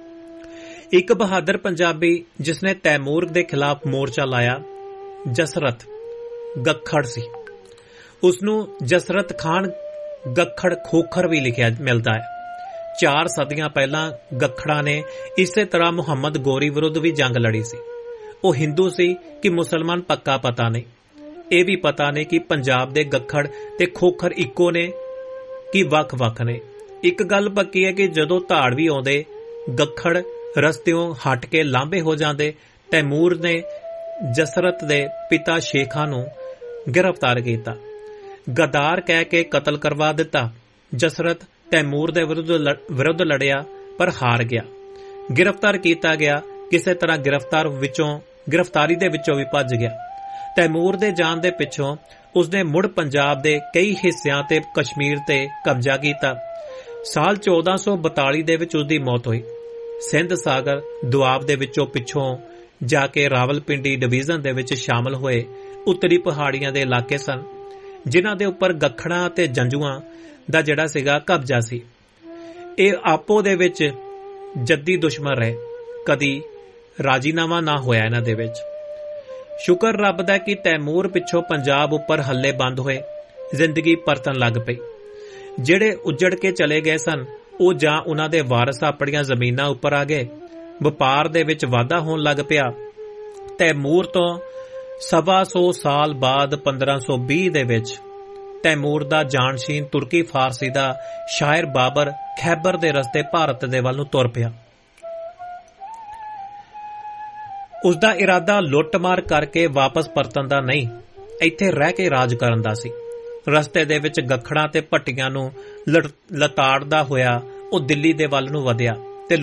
ਇੱਕ ਬਹਾਦਰ ਪੰਜਾਬੀ ਜਿਸਨੇ ਤੈਮੂਰ ਦੇ ਖਿਲਾਫ ਮੋਰਚਾ ਲਾਇਆ, ਜਸਰਤ ਗੱਖੜ ਸੀ। ਉਸਨੂੰ ਜਸਰਤ ਖਾਨ ਗੱਖੜ ਖੋਖਰ ਵੀ ਲਿਖਿਆ ਮਿਲਦਾ ਹੈ। 4 ਸਦੀਆਂ ਪਹਿਲਾਂ ਗੱਖੜਾਂ ਨੇ ਇਸੇ ਤਰ੍ਹਾਂ ਮੁਹੰਮਦ ਗੋਰੀ ਵਿਰੁੱਧ ਵੀ ਜੰਗ ਲੜੀ ਸੀ। ਉਹ ਹਿੰਦੂ ਸੀ ਕਿ ਮੁਸਲਮਾਨ ਪੱਕਾ ਪਤਾ ਨਹੀਂ। ਇਹ ਵੀ ਪਤਾ ਨਹੀਂ ਕਿ ਪੰਜਾਬ ਦੇ ਗੱਖੜ ਤੇ ਖੋਖਰ ਇੱਕੋ ਨੇ ਕਿ ਵੱਖ-ਵੱਖ ਨੇ। ਇੱਕ ਗੱਲ ਪੱਕੀ ਹੈ ਕਿ ਜਦੋਂ ਧਾੜਵੀ ਆਉਂਦੇ, ਗੱਖੜ ਰਸਤਿਓਂ ਹਟ ਕੇ ਲਾਂਭੇ ਹੋ ਜਾਂਦੇ। ਤੈਮੂਰ ਨੇ ਜਸਰਤ ਦੇ ਪਿਤਾ ਸ਼ੇਖਾਂ ਨੂੰ ਗ੍ਰਿਫਤਾਰ ਕੀਤਾ। ਗਦਾਰ ਕਹਿ ਕੇ ਕਤਲ ਕਰਵਾ ਦਿੱਤਾ। ਜਸਰਤ ਤੈਮੂਰ ਦੇ ਵਿਰੁੱਧ ਲੜਿਆ ਪਰ ਹਾਰ ਗਿਆ। ਗ੍ਰਿਫਤਾਰ ਕੀਤਾ ਗਿਆ। ਕਿਸੇ ਤਰ੍ਹਾਂ ਗ੍ਰਿਫਤਾਰੀ ਦੇ ਵਿੱਚੋਂ ਵੀ ਭੱਜ ਗਿਆ। ਤੈਮੂਰ ਦੇ ਜਾਣ ਦੇ ਪਿੱਛੋਂ ਉਸਨੇ ਮੁੜ ਪੰਜਾਬ ਦੇ ਕਈ ਹਿੱਸਿਆਂ ਤੇ ਕਸ਼ਮੀਰ ਤੇ ਕਬਜ਼ਾ ਕੀਤਾ। ਸਾਲ 1442 ਦੇ ਵਿੱਚ ਉਸਦੀ ਮੌਤ ਹੋਈ। ਸਿੰਧ ਸਾਗਰ ਦੁਆਬ ਦੇ ਵਿੱਚੋਂ ਪਿੱਛੋਂ ਜਾ ਕੇ ਰਾਵਲਪਿੰਡੀ ਡਿਵੀਜ਼ਨ ਦੇ ਵਿੱਚ ਸ਼ਾਮਲ ਹੋਏ ਉੱਤਰੀ ਪਹਾੜੀਆਂ ਦੇ ਇਲਾਕੇ ਸਨ, ਜਿਨ੍ਹਾਂ ਦੇ ਉੱਪਰ ਗੱਖੜਾਂ ਅਤੇ ਜੰਜੂਆਂ ਦਾ ਜਿਹੜਾ ਸੀਗਾ ਕਬਜ਼ਾ ਸੀ। ਇਹ ਆਪੋ ਦੇ ਵਿੱਚ ਜੱਦੀ ਦੁਸ਼ਮਣ ਰਹੇ, ਕਦੀ ਰਾਜੀਨਾਮਾ ਨਾ ਹੋਇਆ ਇਹਨਾਂ ਦੇ ਵਿੱਚ। ਸ਼ੁਕਰ ਰੱਬ ਦਾ ਕਿ ਤੈਮੂਰ ਪਿੱਛੋਂ ਪੰਜਾਬ ਉੱਪਰ ਹੱਲੇ ਬੰਦ ਹੋਏ, ਜ਼ਿੰਦਗੀ ਪਰਤਣ ਲੱਗ ਪਈ। ਜਿਹੜੇ ਉੱਜੜ ਕੇ ਚਲੇ ਗਏ ਸਨ ਉਹ ਜਾਂ ਉਹਨਾਂ ਦੇ ਵਾਰਸ ਆਪਣੀਆਂ ਜ਼ਮੀਨਾਂ ਉੱਪਰ ਆ ਗਏ। ਵਪਾਰ ਦੇ ਵਿੱਚ ਵਾਧਾ ਹੋਣ ਲੱਗ ਪਿਆ। ਤੈਮੂਰ ਤੋਂ 125 ਸਾਲ ਬਾਅਦ 1520 ਦੇ ਵਿੱਚ ਤੈਮੂਰ ਦਾ ਜਾਨਸ਼ੀਨ ਤੁਰਕੀ ਫਾਰਸੀ ਦਾ ਸ਼ਾਇਰ ਬਾਬਰ ਖੈਬਰ ਦੇ ਰਸਤੇ ਭਾਰਤ ਦੇ ਵੱਲ ਨੂੰ ਤੁਰ ਪਿਆ। ਉਸਦਾ ਇਰਾਦਾ ਲੁੱਟ-ਮਾਰ ਕਰਕੇ ਵਾਪਸ ਪਰਤਣ ਦਾ ਨਹੀਂ, ਇੱਥੇ ਰਹਿ ਕੇ ਰਾਜ ਕਰਨ ਦਾ ਸੀ। ਰਸਤੇ ਦੇ ਵਿੱਚ ਗੱਖੜਾਂ ਤੇ ਭੱਟੀਆਂ ਨੂੰ ਲਤਾੜਦਾ ਹੋਇਆ ਉਹ ਦਿੱਲੀ ਦੇ ਵੱਲ ਨੂੰ ਵਧਿਆ ਤੇ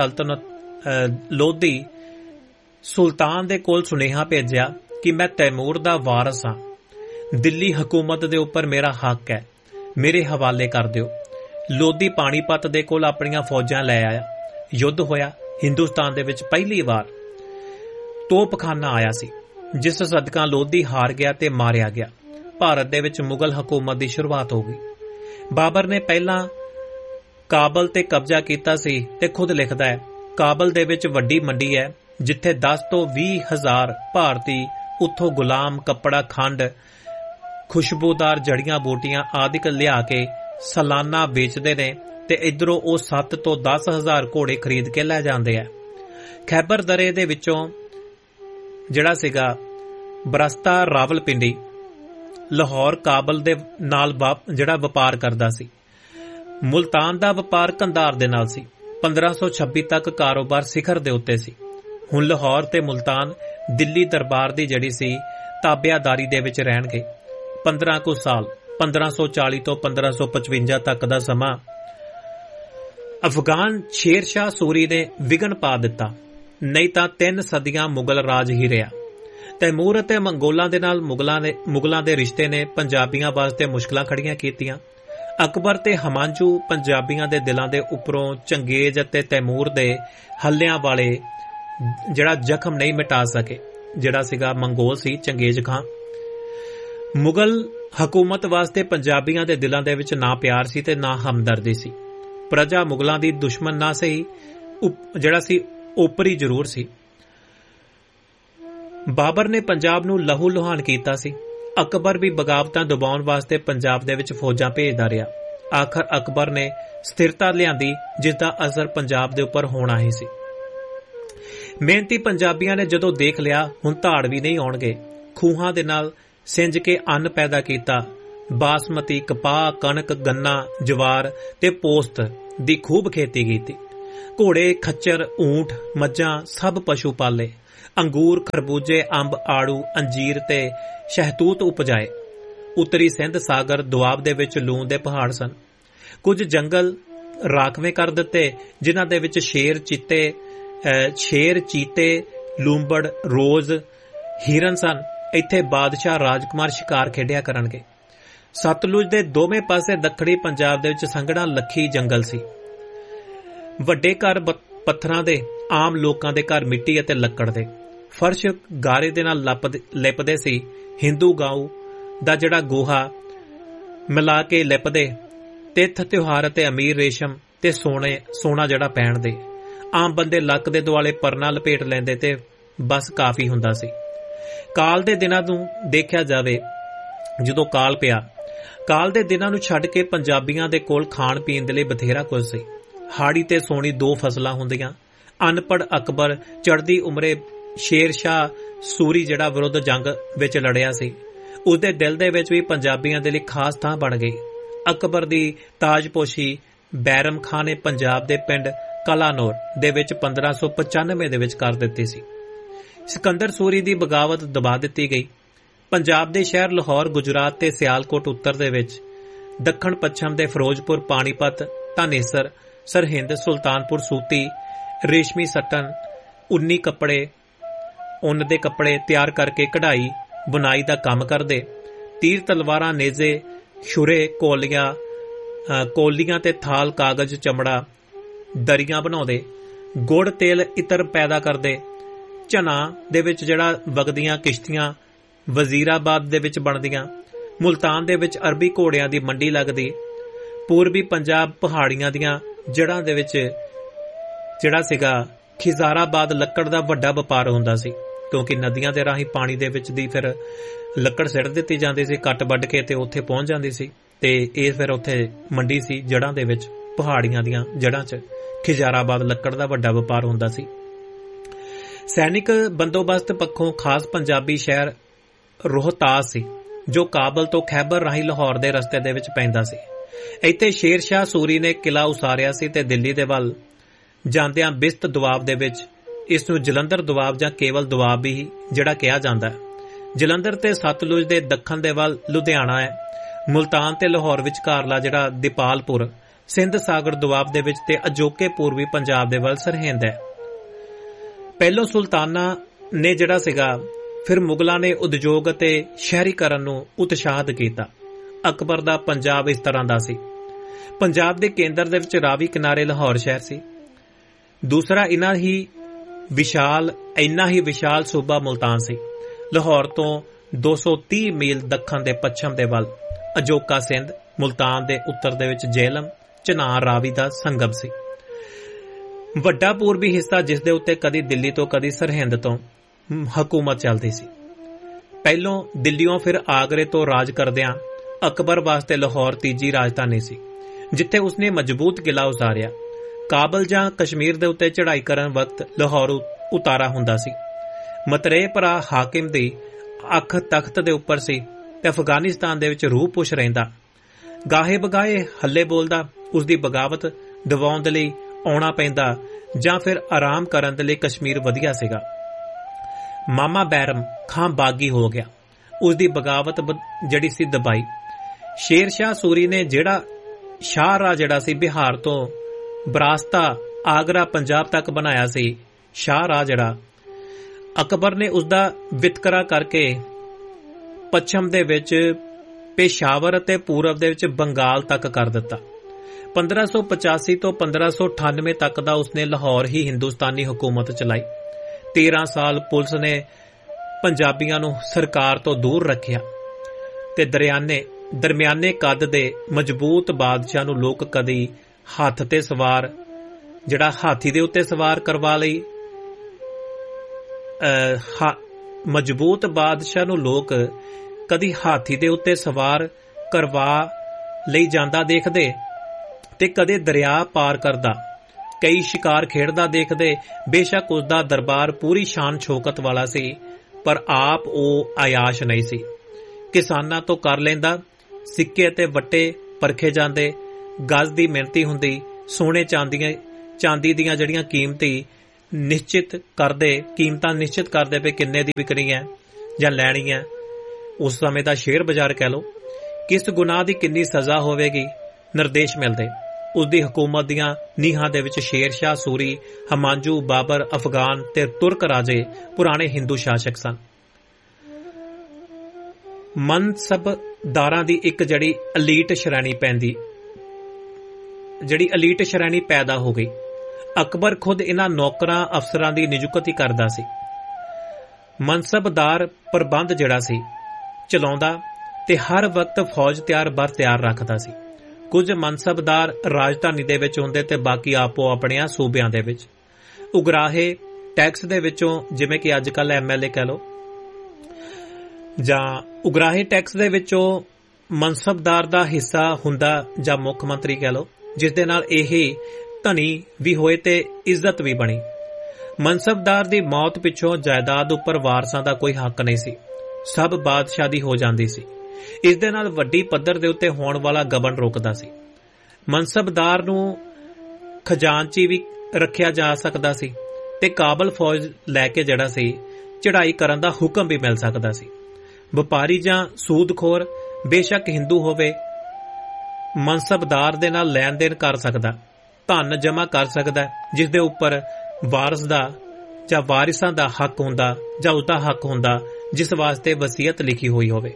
ਲੋਧੀ ਸੁਲਤਾਨ ਦੇ ਕੋਲ ਸੁਨੇਹਾ ਭੇਜਿਆ ਕਿ ਮੈਂ ਤੈਮੂਰ ਦਾ ਵਾਰਸ ਹਾਂ, ਦਿੱਲੀ ਹਕੂਮਤ ਦੇ ਉੱਪਰ ਮੇਰਾ ਹੱਕ ਹੈ, ਮੇਰੇ ਹਵਾਲੇ ਕਰ ਦਿਓ। ਲੋਧੀ ਪਾਣੀਪਤ ਦੇ ਕੋਲ ਆਪਣੀਆਂ ਫੌਜਾਂ ਲੈ ਆਇਆ। ਯੁੱਧ ਹੋਇਆ। ਹਿੰਦੁਸਤਾਨ ਦੇ ਵਿੱਚ ਪਹਿਲੀ ਵਾਰ ਤੋਪਖਾਨਾ ਆਇਆ ਸੀ, ਜਿਸ ਸਦਕਾ ਲੋਧੀ ਹਾਰ ਗਿਆ ਤੇ ਮਾਰਿਆ ਗਿਆ। ਭਾਰਤ ਦੇ ਵਿੱਚ ਮੁਗਲ ਹਕੂਮਤ ਦੀ ਸ਼ੁਰੂਆਤ ਹੋ ਗਈ। ਬਾਬਰ ਨੇ ਪਹਿਲਾਂ ਕਾਬਲ ਤੇ ਕਬਜ਼ਾ ਕੀਤਾ ਸੀ ਤੇ ਖੁਦ ਲਿਖਦਾ ਹੈ, ਕਾਬਲ ਦੇ ਵਿੱਚ ਵੱਡੀ ਮੰਡੀ ਹੈ ਜਿੱਥੇ 10 ਤੋਂ 20 ਹਜ਼ਾਰ ਭਾਰਤੀ ਉੱਥੋਂ ਗੁਲਾਮ, ਕੱਪੜਾ, ਖੰਡ, ਖੁਸ਼ਬੂਦਾਰ ਜੜੀਆਂ ਬੂਟੀਆਂ ਆਦਿਕ ਲਿਆ ਕੇ ਸਾਲਾਨਾ ਵੇਚਦੇ ਨੇ ਤੇ ਇਧਰੋਂ ਉਹ 7 ਤੋਂ 10 ਹਜ਼ਾਰ ਘੋੜੇ ਖਰੀਦ ਕੇ ਲੈ ਜਾਂਦੇ ਆ। ਖੈਬਰ ਦਰੇ ਦੇ ਵਿੱਚੋਂ ਜਿਹੜਾ ਸੀਗਾ ਬਰਸਤਾ ਰਾਵਲਪਿੰਡੀ, ਲਾਹੌਰ, ਕਾਬਲ ਦੇ ਨਾਲ ਜਿਹੜਾ ਵਪਾਰ ਕਰਦਾ ਸੀ। ਮੁਲਤਾਨ ਦਾ ਵਪਾਰ ਕੰਧਾਰ ਦੇ ਨਾਲ ਸੀ। 1526 ਤੱਕ ਕਾਰੋਬਾਰ ਸਿਖਰ ਦੇ ਉੱਤੇ ਸੀ। ਹੁਣ ਲਾਹੌਰ ਤੇ ਮੁਲਤਾਨ ਦਿੱਲੀ ਦਰਬਾਰ ਦੀ ਜਿਹੜੀ ਸੀ ਤਾਬਿਆਦਾਰੀ ਦੇ ਵਿੱਚ ਰਹਿਣਗੇ। 15 ਕੁ ਸਾਲ 1540 ਤੋਂ 1555 ਤੱਕ ਦਾ ਸਮਾਂ ਅਫਗਾਨ ਸ਼ੇਰ ਸ਼ਾਹ ਸੂਰੀ ਨੇ ਵਿਘਨ ਪਾ ਦਿੱਤਾ, ਨਹੀਂ ਤਾਂ 3 ਸਦੀਆਂ ਮੁਗਲ ਰਾਜ ਹੀ ਰਿਹਾ। ਤੈਮੂਰ ਅਤੇ ਮੰਗੋਲਾਂ ਦੇ ਨਾਲ ਮੁਗਲਾਂ ਦੇ ਰਿਸ਼ਤੇ ਨੇ ਪੰਜਾਬੀਆਂ ਵਾਸਤੇ ਮੁਸ਼ਕਲਾਂ ਖੜੀਆਂ ਕੀਤੀਆਂ। ਅਕਬਰ ਤੇ ਹਮਾਂਜੂ ਪੰਜਾਬੀਆਂ ਦੇ ਦਿਲਾਂ ਦੇ ਉੱਪਰੋਂ ਚੰਗੇਜ਼ ਅਤੇ ਤੈਮੂਰ ਦੇ ਹੱਲਿਆਂ ਵਾਲੇ ਜਿਹੜਾ ਜ਼ਖਮ ਨਹੀਂ ਮਿਟਾ ਸਕੇ, ਜਿਹੜਾ ਸੀਗਾ ਮੰਗੋਲ ਸੀ ਚੰਗੇਜ਼ ਖਾਂ। ਮੁਗਲ ਹਕੂਮਤ ਵਾਸਤੇ ਪੰਜਾਬੀਆਂ ਦੇ ਦਿਲਾਂ ਦੇ ਵਿੱਚ ਨਾ ਪਿਆਰ ਸੀ ਤੇ ਨਾ ਹਮਦਰਦੀ ਸੀ। ਪ੍ਰਜਾ ਮੁਗਲਾਂ ਦੀ ਦੁਸ਼ਮਣ ਨਾ ਸਹੀ, ਜਿਹੜਾ ਸੀ ਓਪਰੀ ਜ਼ਰੂਰ ਸੀ। ਬਾਬਰ ਨੇ ਪੰਜਾਬ ਨੂੰ ਲਹੂ ਲੁਹਾਨ ਕੀਤਾ ਸੀ। ਅਕਬਰ ਵੀ ਬਗਾਵਤਾਂ ਦਬਾਉਣ ਵਾਸਤੇ ਪੰਜਾਬ ਦੇ ਵਿੱਚ ਫੌਜਾਂ ਭੇਜਦਾ ਰਿਹਾ। ਆਖਰ ਅਕਬਰ ਨੇ ਸਥਿਰਤਾ ਲਿਆਂਦੀ, ਜਿਸ ਦਾ ਅਸਰ ਪੰਜਾਬ ਦੇ ਉੱਪਰ ਹੋਣਾ ਹੀ ਸੀ। ਮਿਹਨਤੀ ਪੰਜਾਬੀਆਂ ਨੇ ਜਦੋਂ ਦੇਖ ਲਿਆ ਹੁਣ ਧਾੜ ਵੀ ਨਹੀਂ ਆਉਣਗੇ, ਖੂਹਾਂ ਦੇ ਨਾਲ ਸਿੰਜ ਕੇ ਅੰਨ ਪੈਦਾ ਕੀਤਾ। ਬਾਸਮਤੀ, ਕਪਾਹ, ਕਣਕ, ਗੰਨਾ, ਜਵਾਰ ਤੇ ਪੋਸਤ ਦੀ ਖੂਬ ਖੇਤੀ ਕੀਤੀ। ਘੋੜੇ, ਖੱਚਰ, ਊਂਠ, ਮੱਝਾਂ ਸਭ ਪਸ਼ੂ ਪਾਲੇ। ਅੰਗੂਰ, ਖਰਬੂਜੇ, ਅੰਬ, ਆੜੂ, ਅੰਜੀਰ ਤੇ ਸ਼ਹਿਤੂਤ ਉਪਜਾਏ। ਉੱਤਰੀ ਸਿੰਧ ਸਾਗਰ ਦੁਆਬ ਦੇ ਵਿੱਚ ਲੂਣ ਦੇ ਪਹਾੜ ਸਨ। ਕੁਝ ਜੰਗਲ ਰਾਖਵੇਂ ਕਰ ਦਿੱਤੇ, ਜਿਨ੍ਹਾਂ ਦੇ ਵਿੱਚ ਸ਼ੇਰ, ਚੀਤੇ, ਲੂੰਬੜ, ਰੋਜ਼, ਹਿਰਨ ਸਨ। ਇੱਥੇ ਬਾਦਸ਼ਾਹ ਰਾਜਕੁਮਾਰ ਸ਼ਿਕਾਰ ਖੇਡਿਆ ਕਰਨਗੇ। ਸਤਲੁਜ ਦੇ ਦੋਵੇਂ ਪਾਸੇ ਦੱਖਣੀ ਪੰਜਾਬ ਦੇ ਵਿੱਚ ਸੰਘਣਾ ਲੱਖੀ ਜੰਗਲ ਸੀ। ਵੱਡੇ ਘਰ ਪੱਥਰਾਂ ਦੇ, ਆਮ ਲੋਕਾਂ ਦੇ ਘਰ ਮਿੱਟੀ ਅਤੇ ਲੱਕੜ ਦੇ। ਫਰਸ਼ ਗਾਰੇ ਦੇ ਨਾਲ ਲਿਪਦੇ ਸੀ। ਹਿੰਦੂ ਗਾਊ ਦਾ ਜਿਹੜਾ ਗੋਹਾ ਮਿਲਾ ਕੇ ਲਿਪਦੇ। ਤਿੱਥ ਤਿਉਹਾਰ ਅਤੇ ਅਮੀਰ ਰੇਸ਼ਮ ਤੇ ਸੋਨਾ ਜਿਹੜਾ ਪਹਿਨਦੇ। ਆਮ ਬੰਦੇ ਲੱਕ ਦੇ ਦੁਆਲੇ ਪਰਨਾ ਲਪੇਟ ਲੈਂਦੇ ਤੇ ਬਸ ਕਾਫੀ ਹੁੰਦਾ ਸੀ। ਕਾਲ ਦੇ ਦਿਨਾਂ ਨੂੰ ਦੇਖਿਆ ਜਾਵੇ, ਜਦੋਂ ਕਾਲ ਪਿਆ, ਕਾਲ ਦੇ ਦਿਨਾਂ ਨੂੰ ਛੱਡ ਕੇ ਪੰਜਾਬੀਆਂ ਦੇ ਕੋਲ ਖਾਣ ਪੀਣ ਦੇ ਲਈ ਬਥੇਰਾ ਕੁਝ ਸੀ। ਹਾੜੀ ਤੇ ਸੋਣੀ 2 ਫਸਲਾਂ ਹੁੰਦੀਆਂ। ਅਨਪੜ੍ਹ ਅਕਬਰ ਚੜ੍ਹਦੀ ਉਮਰੇ ਸ਼ੇਰ ਸ਼ਾਹ ਸੂਰੀ ਜਿਹੜਾ ਵਿਰੁੱਧ ਜੰਗ ਵਿੱਚ ਲੜਿਆ ਸੀ, ਉਸਦੇ ਦਿਲ ਦੇ ਵਿੱਚ ਵੀ ਪੰਜਾਬੀਆਂ ਦੇ ਲਈ ਖਾਸ ਥਾਂ ਬਣ ਗਈ। ਅਕਬਰ ਦੀ ਤਾਜਪੋਸ਼ੀ ਬੈਰਮ ਖਾਂ ਨੇ ਪੰਜਾਬ ਦੇ ਪਿੰਡ ਕਲਾਨੌਰ ਦੇ ਵਿੱਚ 1595 ਦੇ ਵਿੱਚ ਕਰ ਦਿੱਤੀ ਸੀ। ਸਿਕੰਦਰ ਸੂਰੀ ਦੀ ਬਗਾਵਤ ਦਬਾ ਦਿੱਤੀ ਗਈ। ਪੰਜਾਬ ਦੇ ਸ਼ਹਿਰ ਲਾਹੌਰ, ਗੁਜਰਾਤ ਤੇ ਸਿਆਲਕੋਟ ਉੱਤਰ ਦੇ ਵਿੱਚ, ਦੱਖਣ ਪੱਛਮ ਦੇ ਫਿਰੋਜ਼ਪੁਰ, ਪਾਣੀਪਤ, ਧਾਨੇਸਰ, ਸਰਹਿੰਦ, ਸੁਲਤਾਨਪੁਰ ਸੂਤੀ, ਰੇਸ਼ਮੀ ਸੱਟਨ, ਉੱਨੀ ਕੱਪੜੇ, ਉੱਨ ਦੇ ਕੱਪੜੇ ਤਿਆਰ ਕਰਕੇ ਕਢਾਈ ਬੁਨਾਈ ਦਾ ਕੰਮ ਕਰਦੇ। ਤੀਰ ਤਲਵਾਰਾਂ, ਨੇਜ਼ੇ, ਛੁਰੇ, ਕੋਲੀਆਂ ਤੇ ਥਾਲ, ਕਾਗਜ਼, ਚਮੜਾ, ਦਰੀਆਂ ਬਣਾਉਂਦੇ। ਗੁੜ, ਤੇਲ, ਇਤਰ ਪੈਦਾ ਕਰਦੇ। ਝਨਾ ਦੇ ਵਿੱਚ ਜਿਹੜਾ ਵਗਦੀਆਂ ਕਿਸ਼ਤੀਆਂ ਵਜ਼ੀਰਾਬਾਦ ਦੇ ਵਿੱਚ ਬਣਦੀਆਂ। ਮੁਲਤਾਨ ਦੇ ਵਿੱਚ ਅਰਬੀ ਘੋੜਿਆਂ ਦੀ ਮੰਡੀ ਲੱਗਦੀ। ਪੂਰਬੀ ਪੰਜਾਬ ਪਹਾੜੀਆਂ ਦੀਆਂ ਜੜ੍ਹਾਂ ਦੇ ਵਿੱਚ ਜਿਹੜਾ ਸੀਗਾ ਖਿਜ਼ਾਰਾਬਾਦ ਲੱਕੜ ਦਾ ਵੱਡਾ ਵਪਾਰ ਹੁੰਦਾ ਸੀ, ਕਿਉਂਕਿ ਨਦੀਆਂ ਦੇ ਰਾਹੀਂ ਪਾਣੀ ਦੇ ਵਿੱਚ ਦੀ ਫਿਰ ਲੱਕੜ ਸਿੱਟ ਦਿੱਤੀ ਜਾਂਦੀ ਸੀ, ਕੱਟ ਵੱਢ ਕੇ ਤੇ ਉੱਥੇ ਪਹੁੰਚ ਜਾਂਦੀ ਸੀ, ਤੇ ਇਹ ਫਿਰ ਉੱਥੇ ਮੰਡੀ ਸੀ ਜੜ੍ਹਾਂ ਦੇ ਵਿੱਚ, ਪਹਾੜੀਆਂ ਦੀਆਂ ਜੜ੍ਹਾਂ 'ਚ ਖਿਜ਼ਾਰਾਬਾਦ ਲੱਕੜ ਦਾ ਵੱਡਾ ਵਪਾਰ ਹੁੰਦਾ ਸੀ। ਸੈਨਿਕ ਬੰਦੋਬਸਤ ਪੱਖੋਂ ਖਾਸ ਪੰਜਾਬੀ ਸ਼ਹਿਰ ਰੋਹਤਾਸ ਸੀ, ਜੋ ਕਾਬਲ ਤੋਂ ਖੈਬਰ ਰਾਹੀਂ ਲਾਹੌਰ ਦੇ ਰਸਤੇ ਦੇ ਵਿੱਚ ਪੈਂਦਾ ਸੀ। ਇੱਥੇ ਸ਼ੇਰ ਸ਼ਾਹ ਸੂਰੀ ਨੇ ਕਿਲਾ ਉਸਾਰਿਆ ਸੀ ਤੇ ਦਿੱਲੀ ਦੇ ਵੱਲ ਜਾਂਦਿਆਂ ਬਿਸਤ ਦੁਆਬ ਦੇ ਵਿੱਚ ਇਸ ਨੂੰ ਜਲੰਧਰ ਦੁਆਬ ਜਾਂ ਕੇਵਲ ਦੁਆਬ ਵੀ ਜਿਹੜਾ ਕਿਹਾ ਜਾਂਦਾ ਹੈ। ਜਲੰਧਰ ਤੇ ਸਤਲੁਜ ਦੇ ਦੱਖਣ ਦੇ ਵੱਲ ਲੁਧਿਆਣਾ ਹੈ। ਮੁਲਤਾਨ ਤੇ ਲਾਹੌਰ ਵਿਚਕਾਰਲਾ ਜਿਹੜਾ ਦੀਪਾਲਪੁਰ ਸਿੰਧ ਸਾਗਰ ਦੁਆਬ ਦੇ ਵਿੱਚ ਤੇ ਅਜੋਕੇ ਪੂਰਬੀ ਪੰਜਾਬ ਦੇ ਵੱਲ ਸਰਹਿੰਦ ਹੈ। ਪਹਿਲੋਂ ਸੁਲਤਾਨਾਂ ਨੇ ਜਿਹੜਾ ਸੀਗਾ, ਫਿਰ ਮੁਗਲਾਂ ਨੇ ਉਦਯੋਗ ਅਤੇ ਸ਼ਹਿਰੀਕਰਨ ਨੂੰ ਉਤਸ਼ਾਹਿਤ ਕੀਤਾ। ਅਕਬਰ ਦਾ ਪੰਜਾਬ ਇਸ ਤਰ੍ਹਾਂ ਦਾ ਸੀ। ਪੰਜਾਬ ਦੇ ਕੇਂਦਰ ਦੇ ਵਿੱਚ ਰਾਵੀ ਕਿਨਾਰੇ ਲਾਹੌਰ ਸ਼ਹਿਰ ਸੀ। ਦੂਸਰਾ ਇੰਨਾ ਹੀ ਵਿਸ਼ਾਲ ਸੂਬਾ ਮੁਲਤਾਨ ਸੀ। ਲਾਹੌਰ ਤੋਂ 230 ਮੀਲ ਦੱਖਣ ਦੇ ਪੱਛਮ ਦੇ ਵੱਲ ਅਜੋਕਾ ਸਿੰਧ, ਮੁਲਤਾਨ ਦੇ ਉੱਤਰ ਦੇ ਵਿੱਚ ਜੇਹਲਮ, ਚਨਾਰ, ਰਾਵੀ ਦਾ ਸੰਗਮ ਸੀ। ਵੱਡਾ ਪੂਰਬੀ ਹਿੱਸਾ ਜਿਸ ਦੇ ਉੱਤੇ ਕਦੀ ਦਿੱਲੀ ਤੋਂ ਕਦੀ ਸਰਹਿੰਦ ਤੋਂ ਹਕੂਮਤ ਚੱਲਦੀ ਸੀ। ਪਹਿਲੋਂ ਦਿੱਲੀੋਂ ਫਿਰ ਆਗਰੇ ਤੋਂ ਰਾਜ ਕਰਦਿਆਂ ਅਕਬਰ ਵਾਸਤੇ ਲਾਹੌਰ ਤੀਜੀ ਰਾਜਧਾਨੀ ਸੀ, ਜਿੱਥੇ ਉਸਨੇ ਮਜ਼ਬੂਤ ਕਿਲਾ ਉਸਾਰਿਆ। ਕਾਬਲ ਜਾਂ ਕਸ਼ਮੀਰ ਦੇ ਉੱਤੇ ਚੜ੍ਹਾਈ ਕਰਨ ਵਕਤ ਲਾਹੌਰ ਉਤਾਰਾ ਹੁੰਦਾ ਸੀ। ਮਤਰੇਏ ਭਰਾ ਹਾਕਿਮ ਦੀ ਅੱਖ ਤਖਤ ਦੇ ਉੱਪਰ ਸੀ ਤੇ ਅਫਗਾਨਿਸਤਾਨ ਦੇ ਵਿੱਚ ਰੂਹ ਪੁੱਛ ਰਹਿੰਦਾ। ਗਾਹੇ ਬਗਾਏ ਹੱਲੇ ਬੋਲਦਾ। ਉਸਦੀ ਬਗਾਵਤ ਦਿਵਾਉਣ ਦੇ ਲਈ ਆਉਣਾ ਪੈਂਦਾ ਜਾਂ ਫਿਰ ਆਰਾਮ ਕਰਨ ਦੇ ਲਈ ਕਸ਼ਮੀਰ ਵਧੀਆ ਸੀਗਾ। ਮਾਮਾ ਬੈਰਮ ਖਾਂ ਬਾਗੀ ਹੋ ਗਿਆ। ਉਸਦੀ ਬਗਾਵਤ ਜਿਹੜੀ ਸੀ ਦਬਾਈ। ਸ਼ੇਰ ਸ਼ਾਹ ਸੂਰੀ ਨੇ ਜਿਹੜਾ ਸ਼ਾਹਰਾਹ ਜਿਹੜਾ ਸੀ ਬਿਹਾਰ ਤੋਂ ਬਰਾਸਤਾ, ਆਗਰਾ, ਪੰਜਾਬ ਤੱਕ ਬਣਾਇਆ ਸੀ, ਸ਼ਾਹਰਾਹ ਜਿਹੜਾ ਅਕਬਰ ਨੇ ਉਸਦਾ ਵਿਤਕਰਾ ਕਰਕੇ ਪੱਛਮ ਦੇ ਵਿੱਚ ਪੇਸ਼ਾਵਰ ਅਤੇ ਪੂਰਬ ਦੇ ਵਿੱਚ ਬੰਗਾਲ ਤੱਕ ਕਰ ਦਿੱਤਾ। 1585 ਤੋਂ 1598 ਤੱਕ ਦਾ ਉਸਨੇ ਲਾਹੌਰ ਹੀ ਹਿੰਦੁਸਤਾਨੀ ਹਕੂਮਤ ਚਲਾਈ। 13 ਸਾਲ ਪੁਲਿਸ ਨੇ ਪੰਜਾਬੀਆਂ ਨੂੰ ਸਰਕਾਰ ਤੋਂ ਦੂਰ ਰੱਖਿਆ ਤੇ ਦਰਮਿਆਨੇ ਕੱਦ ਦੇ ਮਜ਼ਬੂਤ ਬਾਦਸ਼ਾਹ ਨੂੰ ਲੋਕ ਕਦੀ ਹੱਥ ਤੇ ਸਵਾਰ ਜਿਹੜਾ ਹਾਥੀ ਦੇ ਉੱਤੇ ਸਵਾਰ ਕਰਵਾ ਲਈ, ਮਜ਼ਬੂਤ ਬਾਦਸ਼ਾਹ ਨੂੰ ਲੋਕ ਕਦੀ ਹਾਥੀ ਦੇ ਉੱਤੇ ਸਵਾਰ ਕਰਵਾ ਲਈ ਜਾਂਦਾ ਦੇਖਦੇ ਤੇ ਕਦੇ ਦਰਿਆ ਪਾਰ ਕਰਦਾ, ਕਈ ਸ਼ਿਕਾਰ ਖੇਡਦਾ ਦੇਖਦੇ। ਬੇਸ਼ੱਕ ਉਸਦਾ ਦਰਬਾਰ ਪੂਰੀ ਸ਼ਾਨ ਸ਼ੌਕਤ ਵਾਲਾ ਸੀ, ਪਰ ਆਪ ਉਹ ਆਯਾਸ਼ ਨਹੀਂ ਸੀ। ਕਿਸਾਨਾਂ ਤੋਂ ਕਰ ਲੈਂਦਾ, ਸਿੱਕੇ ਅਤੇ ਵੱਟੇ ਪਰਖੇ ਜਾਂਦੇ, ਗਜ਼ ਦੀ ਮਿਣਤੀ ਹੁੰਦੀ, ਸੋਨੇ ਚਾਂਦੀ ਦੀਆਂ ਜਿਹੜੀਆਂ ਕੀਮਤਾਂ ਨਿਸ਼ਚਿਤ ਕਰਦੇ ਪਏ ਕਿੰਨੇ ਦੀ ਵਿਕਣੀ ਹੈ ਜਾਂ ਲੈਣੀ ਹੈ। ਉਸ ਸਮੇਂ ਦਾ ਸ਼ੇਅਰ ਬਾਜ਼ਾਰ ਕਹਿ ਲਓ। ਕਿਸ ਗੁਨਾਹ ਦੀ ਕਿੰਨੀ ਸਜ਼ਾ ਹੋਵੇਗੀ, ਨਿਰਦੇਸ਼ ਮਿਲਦੇ। ਉਸਦੀ ਹਕੂਮਤ ਦੀਆਂ ਨੀਹਾਂ ਦੇ ਵਿੱਚ ਸ਼ੇਰ ਸ਼ਾਹ ਸੂਰੀ, ਹਮਾਂਜੂ, ਬਾਬਰ, ਅਫਗਾਨ ਤੇ ਤੁਰਕ ਰਾਜੇ ਪੁਰਾਣੇ ਹਿੰਦੂ ਸ਼ਾਸਕ ਸਨ। ਮਨਸਬਦਾਰਾਂ ਦੀ ਇੱਕ ਜਿਹੜੀ ਅਲੀਟ ਸ਼੍ਰੇਣੀ ਪੈਦਾ ਹੋ ਗਈ। ਅਕਬਰ ਖੁਦ ਇਹਨਾਂ ਨੌਕਰਾਂ ਅਫਸਰਾਂ ਦੀ ਨਿਯੁਕਤੀ ਕਰਦਾ ਸੀ। ਮਨਸਬਦਾਰ ਪ੍ਰਬੰਧ ਜਿਹੜਾ ਸੀ ਚਲਾਉਂਦਾ ਤੇ ਹਰ ਵਕਤ ਫੌਜ ਤਿਆਰ ਰੱਖਦਾ ਸੀ। ਕੁਝ ਮਨਸਬਦਾਰ ਰਾਜਧਾਨੀ ਦੇ ਵਿੱਚ ਹੁੰਦੇ ਤੇ ਬਾਕੀ ਆਪੋ ਆਪਣਿਆਂ ਸੂਬਿਆਂ ਦੇ ਵਿੱਚ। ਉਗਰਾਹੇ ਟੈਕਸ ਦੇ ਵਿੱਚੋਂ, ਜਿਵੇਂ ਕਿ ਅੱਜ ਕੱਲ੍ਹ MLA ਕਹਿ ਲਓ, ਜਾਂ ਉਗਰਾਹੇ ਟੈਕਸ ਦੇ ਵਿੱਚੋਂ ਮਨਸਬਦਾਰ ਦਾ ਹਿੱਸਾ ਹੁੰਦਾ ਜਾਂ ਮੁੱਖ ਮੰਤਰੀ ਕਹਿ ਲਓ, ਜਿਸ ਦੇ ਨਾਲ ਇਹ ਧਨੀ ਵੀ ਹੋਏ ਤੇ ਇੱਜ਼ਤ ਵੀ ਬਣੀ। ਮਨਸਬਦਾਰ ਦੀ ਮੌਤ ਪਿੱਛੋਂ ਜਾਇਦਾਦ ਉੱਪਰ ਵਾਰਸਾਂ ਦਾ ਕੋਈ ਹੱਕ ਨਹੀਂ ਸੀ, ਸਭ ਬਾਦਸ਼ਾਹ ਦੀ ਹੋ ਜਾਂਦੀ ਸੀ। ਇਸ ਦੇ ਨਾਲ ਵੱਡੀ ਪੱਧਰ ਦੇ ਉੱਤੇ ਹੋਣ ਵਾਲਾ ਗਬਨ ਰੁਕਦਾ ਸੀ। ਮਨਸਬਦਾਰ ਨੂੰ ਖਜ਼ਾਨਚੀ ਵੀ ਰੱਖਿਆ ਜਾ ਸਕਦਾ ਸੀ ਤੇ ਕਾਬਲ ਫੌਜ ਲੈ ਕੇ ਜਿਹੜਾ ਸੀ ਚੜ੍ਹਾਈ ਕਰਨ ਦਾ ਹੁਕਮ ਵੀ ਮਿਲ ਸਕਦਾ ਸੀ। ਵਪਾਰੀ ਜਾਂ ਸੂਦਖੋਰ ਬੇਸ਼ੱਕ ਹਿੰਦੂ ਹੋਵੇ ਮਨਸਬਦਾਰ ਦੇ ਨਾਲ ਲੈਣ ਦੇਣ ਕਰ ਸਕਦਾ, ਧਨ ਜਮ੍ਹਾਂ ਕਰ ਸਕਦਾ ਜਿਸ ਦੇ ਉੱਪਰ ਵਾਰਸ ਦਾ ਜਾਂ ਵਾਰਿਸਾਂ ਦਾ ਹੱਕ ਹੁੰਦਾ ਜਾਂ ਉਸਦਾ ਹੱਕ ਹੁੰਦਾ ਜਿਸ ਵਾਸਤੇ ਵਸੀਅਤ ਲਿਖੀ ਹੋਈ ਹੋਵੇ।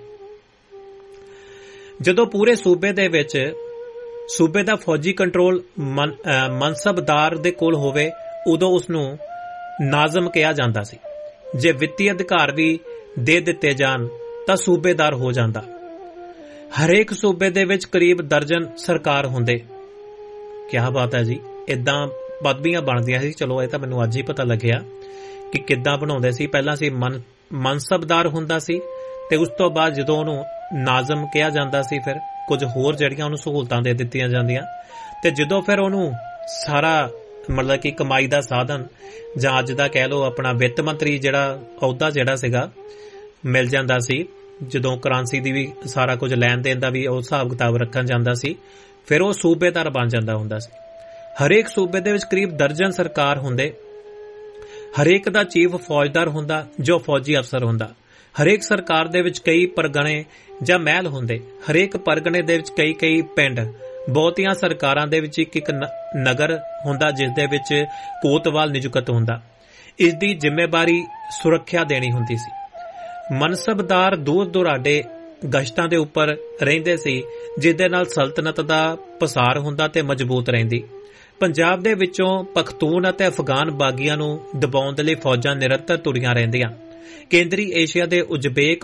ਜਦੋਂ ਪੂਰੇ ਸੂਬੇ ਦੇ ਵਿੱਚ ਸੂਬੇ ਦਾ ਫੌਜੀ ਕੰਟਰੋਲ ਮਨਸਬਦਾਰ ਦੇ ਕੋਲ ਹੋਵੇ ਉਦੋਂ ਉਸ ਨੂੰ ਨਾਜ਼ਮ ਕਿਹਾ ਜਾਂਦਾ ਸੀ। ਜੇ ਵਿੱਤੀ ਅਧਿਕਾਰ ਵੀ ਦੇ ਦਿੱਤੇ ਜਾਣ ਤਾਂ ਸੂਬੇਦਾਰ ਹੋ ਜਾਂਦਾ। ਹਰੇਕ ਸੂਬੇ ਦੇ ਵਿੱਚ ਕਰੀਬ ਦਰਜਨ ਸਰਕਾਰ ਹੁੰਦੇ। ਕਿਆ ਬਾਤ ਹੈ ਜੀ, ਇਦਾਂ ਪਦਵੀਆਂ ਬਣਦੀਆਂ ਸੀ। ਚਲੋ ਇਹ ਤਾਂ ਮੈਨੂੰ ਅੱਜ ਹੀ ਪਤਾ ਲੱਗਿਆ ਕਿ ਕਿੱਦਾਂ ਬਣਾਉਂਦੇ ਸੀ। ਪਹਿਲਾਂ ਸੀ ਮਨਸਬਦਾਰ ਹੁੰਦਾ ਸੀ ਤੇ ਉਸ ਤੋਂ ਬਾਅਦ ਜਦੋਂ ਉਹਨੂੰ ਨਾਜ਼ਮ ਕਿਹਾ ਜਾਂਦਾ ਸੀ ਫਿਰ ਕੁਝ ਹੋਰ ਜਿਹੜੀਆਂ ਉਹਨੂੰ ਸਹੂਲਤਾਂ ਦੇ ਦਿੱਤੀਆਂ ਜਾਂਦੀਆਂ ਤੇ ਜਦੋਂ ਫਿਰ ਉਹਨੂੰ ਸਾਰਾ ਮਤਲਬ ਕਿ ਕਮਾਈ ਦਾ ਸਾਧਨ ਜਾਂ ਅੱਜ ਦਾ ਕਹਿ ਲਓ ਆਪਣਾ ਵਿੱਤ ਮੰਤਰੀ ਜਿਹੜਾ ਅਹੁਦਾ ਜਿਹੜਾ ਸੀਗਾ ਮਿਲ ਜਾਂਦਾ ਸੀ, ਜਦੋਂ ਕਰੰਸੀ ਦੀ ਵੀ ਸਾਰਾ ਕੁਝ ਲੈਣ ਦੇਣ ਦਾ ਵੀ ਉਹ ਹਿਸਾਬ ਕਿਤਾਬ ਰੱਖਣ ਜਾਂਦਾ ਸੀ, ਫਿਰ ਉਹ ਸੂਬੇਦਾਰ ਬਣ ਜਾਂਦਾ ਹੁੰਦਾ ਸੀ। ਹਰੇਕ ਸੂਬੇ ਦੇ ਵਿੱਚ ਕਰੀਬ ਦਰਜਨ ਸਰਕਾਰ ਹੁੰਦੇ। ਹਰੇਕ ਦਾ ਚੀਫ ਫੌਜਦਾਰ ਹੁੰਦਾ ਜੋ ਫੌਜੀ ਅਫਸਰ ਹੁੰਦਾ। ਹਰੇਕ ਸਰਕਾਰ ਦੇ ਵਿੱਚ ਕਈ ਪਰਗਣੇ ਜਾਂ ਮਹਿਲ ਹੁੰਦੇ। ਹਰੇਕ ਪਰਗਣੇ ਦੇ ਵਿੱਚ ਕਈ ਪਿੰਡ। ਬਹੁਤੀਆਂ ਸਰਕਾਰਾਂ ਦੇ ਵਿੱਚ ਇੱਕ ਨਗਰ ਹੁੰਦਾ ਜਿਸ ਦੇ ਵਿੱਚ ਕੋਤਵਾਲ ਨਿਯੁਕਤ ਹੁੰਦਾ। ਇਸ ਦੀ ਜ਼ਿੰਮੇਵਾਰੀ ਸੁਰੱਖਿਆ ਦੇਣੀ ਹੁੰਦੀ ਸੀ। ਮਨਸਬਦਾਰ ਦੂਰ ਦੁਰਾਡੇ ਗਸ਼ਤਾਂ ਦੇ ਉੱਪਰ ਰਹਿੰਦੇ ਸੀ ਜਿਸ ਦੇ ਨਾਲ ਸਲਤਨਤ ਦਾ ਪਸਾਰ ਹੁੰਦਾ ਤੇ ਮਜ਼ਬੂਤ ਰਹਿੰਦੀ। ਪੰਜਾਬ ਦੇ ਵਿੱਚੋਂ ਪਖਤੂਨ ਅਤੇ ਅਫਗਾਨ ਬਾਗੀਆਂ ਨੂੰ ਦਬਾਉਣ ਦੇ ਲਈ ਫੌਜਾਂ ਨਿਰੰਤਰ ਤੁਰੀਆਂ ਰਹਿੰਦੀਆਂ। ਕੇਂਦਰੀ ਏਸ਼ੀਆ ਦੇ ਉਜ਼ਬੇਕ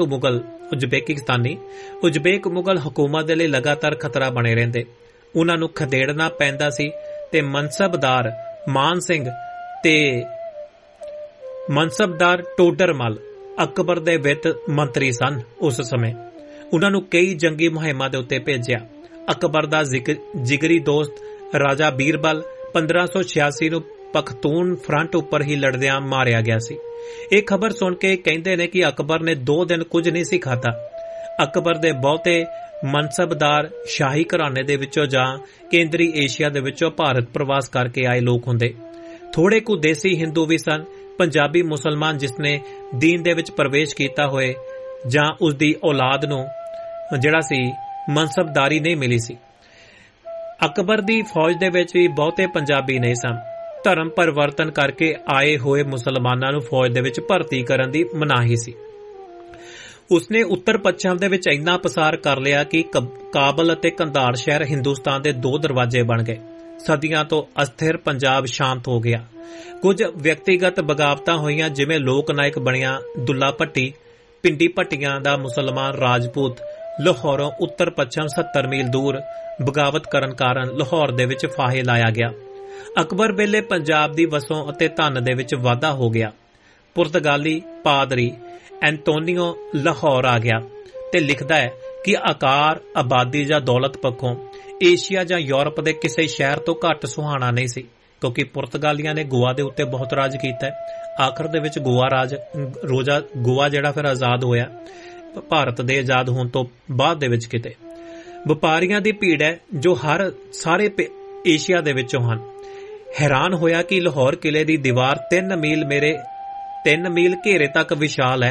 ਮੁਗਲ ਹਕੂਮਤ ਦੇ ਲਈ ਲਗਾਤਾਰ ਖਤਰਾ ਬਣੇ ਰਹਿੰਦੇ। ਉਹਨਾਂ ਨੂੰ ਖਦੇੜਨਾ ਪੈਂਦਾ ਸੀ ਤੇ ਮਨਸਬਦਾਰ ਟੋਡਰਮਲ ਅਕਬਰ ਦੇ ਵਿੱਤ ਮੰਤਰੀ ਸਨ। ਉਸ ਸਮੇਂ ਉਹਨਾਂ ਨੂੰ ਕਈ ਜੰਗੀ ਮੁਹਿੰਮਾਂ ਦੇ ਉੱਤੇ ਭੇਜਿਆ। ਅਕਬਰ ਦਾ ਜਿਗਰੀ ਦੋਸਤ ਰਾਜਾ ਬੀਰਬਲ 1586 ਨੂੰ ਪਖਤੂਨ ਫਰੰਟ ਉੱਪਰ ਹੀ ਲੜਦਿਆਂ ਮਾਰਿਆ ਗਿਆ ਸੀ। ਇਹ ਖਬਰ ਸੁਣ ਕੇ ਕਹਿੰਦੇ ਨੇ ਕਿ ਅਕਬਰ ਨੇ 2 ਦਿਨ ਕੁਝ ਨਹੀਂ ਸੀ ਖਾਧਾ। ਅਕਬਰ ਦੇ ਬਹੁਤੇ ਮਨਸਬਦਾਰ ਸ਼ਾਹੀ ਘਰਾਣੇ ਦੇ ਵਿੱਚੋਂ ਜਾਂ ਕੇਂਦਰੀ ਏਸ਼ੀਆ ਦੇ ਵਿੱਚੋਂ ਭਾਰਤ ਪ੍ਰਵਾਸ ਕਰਕੇ ਆਏ ਲੋਕ ਹੁੰਦੇ। ਥੋੜੇ ਕੁ ਦੇਸੀ ਹਿੰਦੂ ਵੀ ਸਨ। ਪੰਜਾਬੀ ਮੁਸਲਮਾਨ ਜਿਸ ਨੇ ਦੀਨ ਦੇ ਵਿੱਚ ਪ੍ਰਵੇਸ਼ ਕੀਤਾ ਹੋਏ ਜਾਂ ਉਸ ਦੀ ਔਲਾਦ ਨੂੰ ਜਿਹੜਾ ਸੀ ਮਨਸਬਦਾਰੀ ਨਹੀਂ ਮਿਲੀ ਸੀ। ਅਕਬਰ ਦੀ ਫੌਜ ਦੇ ਵਿੱਚ ਵੀ ਬਹੁਤੇ ਪੰਜਾਬੀ ਨਹੀਂ ਸਨ। ਧਰਮ ਪਰਿਵਰਤਨ ਕਰਕੇ ਆਏ ਹੋਏ ਮੁਸਲਮਾਨਾਂ ਨੂੰ ਫੌਜ ਦੇ ਵਿੱਚ ਭਰਤੀ ਕਰਨ ਦੀ ਮਨਾਹੀ ਸੀ। ਉਸਨੇ ਉੱਤਰ ਪੱਛਮ ਦੇ ਵਿੱਚ ਇੰਨਾ ਪਸਾਰ ਕਰ ਲਿਆ ਕਿ ਕਾਬਲ ਅਤੇ ਕੰਧਾਰ ਸ਼ਹਿਰ ਹਿੰਦੁਸਤਾਨ ਦੇ 2 ਦਰਵਾਜ਼ੇ ਬਣ ਗਏ। ਸਦੀਆਂ ਤੋਂ ਅਸਥਿਰ ਪੰਜਾਬ ਸ਼ਾਂਤ ਹੋ ਗਿਆ। ਕੁਝ ਵਿਅਕਤੀਗਤ ਬਗਾਵਤਾਂ ਹੋਈਆਂ, ਜਿਵੇਂ ਲੋਕ ਨਾਇਕ ਬਣਿਆ ਦੁੱਲਾ ਭੱਟੀ, ਪਿੰਡੀ ਭੱਟੀਆਂ ਦਾ ਮੁਸਲਮਾਨ ਰਾਜਪੂਤ ਲਾਹੌਰੋਂ ਉੱਤਰ ਪੱਛਮ 70 ਮੀਲ ਦੂਰ ਬਗਾਵਤ ਕਰਨ ਕਾਰਨ ਲਾਹੌਰ ਦੇ ਵਿੱਚ ਫਾਹੇ ਲਾਇਆ ਗਿਆ। ਅਕਬਰ ਵੇਲੇ ਪੰਜਾਬ ਦੀ ਵਸੋਂ ਅਤੇ ਧਨ ਦੇ ਵਿੱਚ ਵਾਧਾ ਹੋ ਗਿਆ। ਪੁਰਤਗਾਲੀ ਪਾਦਰੀ ਐਂਤੋਨੀਓ ਲਾਹੌਰ ਆ ਗਿਆ ਤੇ ਲਿਖਦਾ ਹੈ ਕਿ ਆਕਾਰ, ਆਬਾਦੀ ਜਾਂ ਦੌਲਤ ਪੱਖੋਂ ਏਸ਼ੀਆ ਜਾਂ ਯੂਰਪ ਦੇ ਕਿਸੇ ਸ਼ਹਿਰ ਤੋਂ ਘੱਟ ਸੁਹਾਣਾ ਨਹੀਂ ਸੀ, ਕਿਉਂਕਿ ਪੁਰਤਗਾਲੀਆਂ ਨੇ ਗੋਆ ਦੇ ਉੱਤੇ ਬਹੁਤ ਰਾਜ ਕੀਤਾ। ਆਖਰ ਦੇ ਵਿੱਚ ਗੋਆ ਜਿਹੜਾ ਫਿਰ ਆਜ਼ਾਦ ਹੋਇਆ ਭਾਰਤ ਦੇ ਆਜ਼ਾਦ ਹੋਣ ਤੋਂ ਬਾਅਦ ਦੇ ਵਿੱਚ। ਕਿਤੇ ਵਪਾਰੀਆਂ ਦੀ ਭੀੜ ਹੈ ਜੋ ਸਾਰੇ ਏਸ਼ੀਆ ਦੇ ਵਿੱਚੋਂ ਹਨ। ਹੈਰਾਨ ਹੋਇਆ ਕਿ ਲਾਹੌਰ ਕਿਲੇ ਦੀ ਦੀਵਾਰ 3 ਮੀਲ ਘੇਰੇ ਤੱਕ ਵਿਸ਼ਾਲ ਹੈ।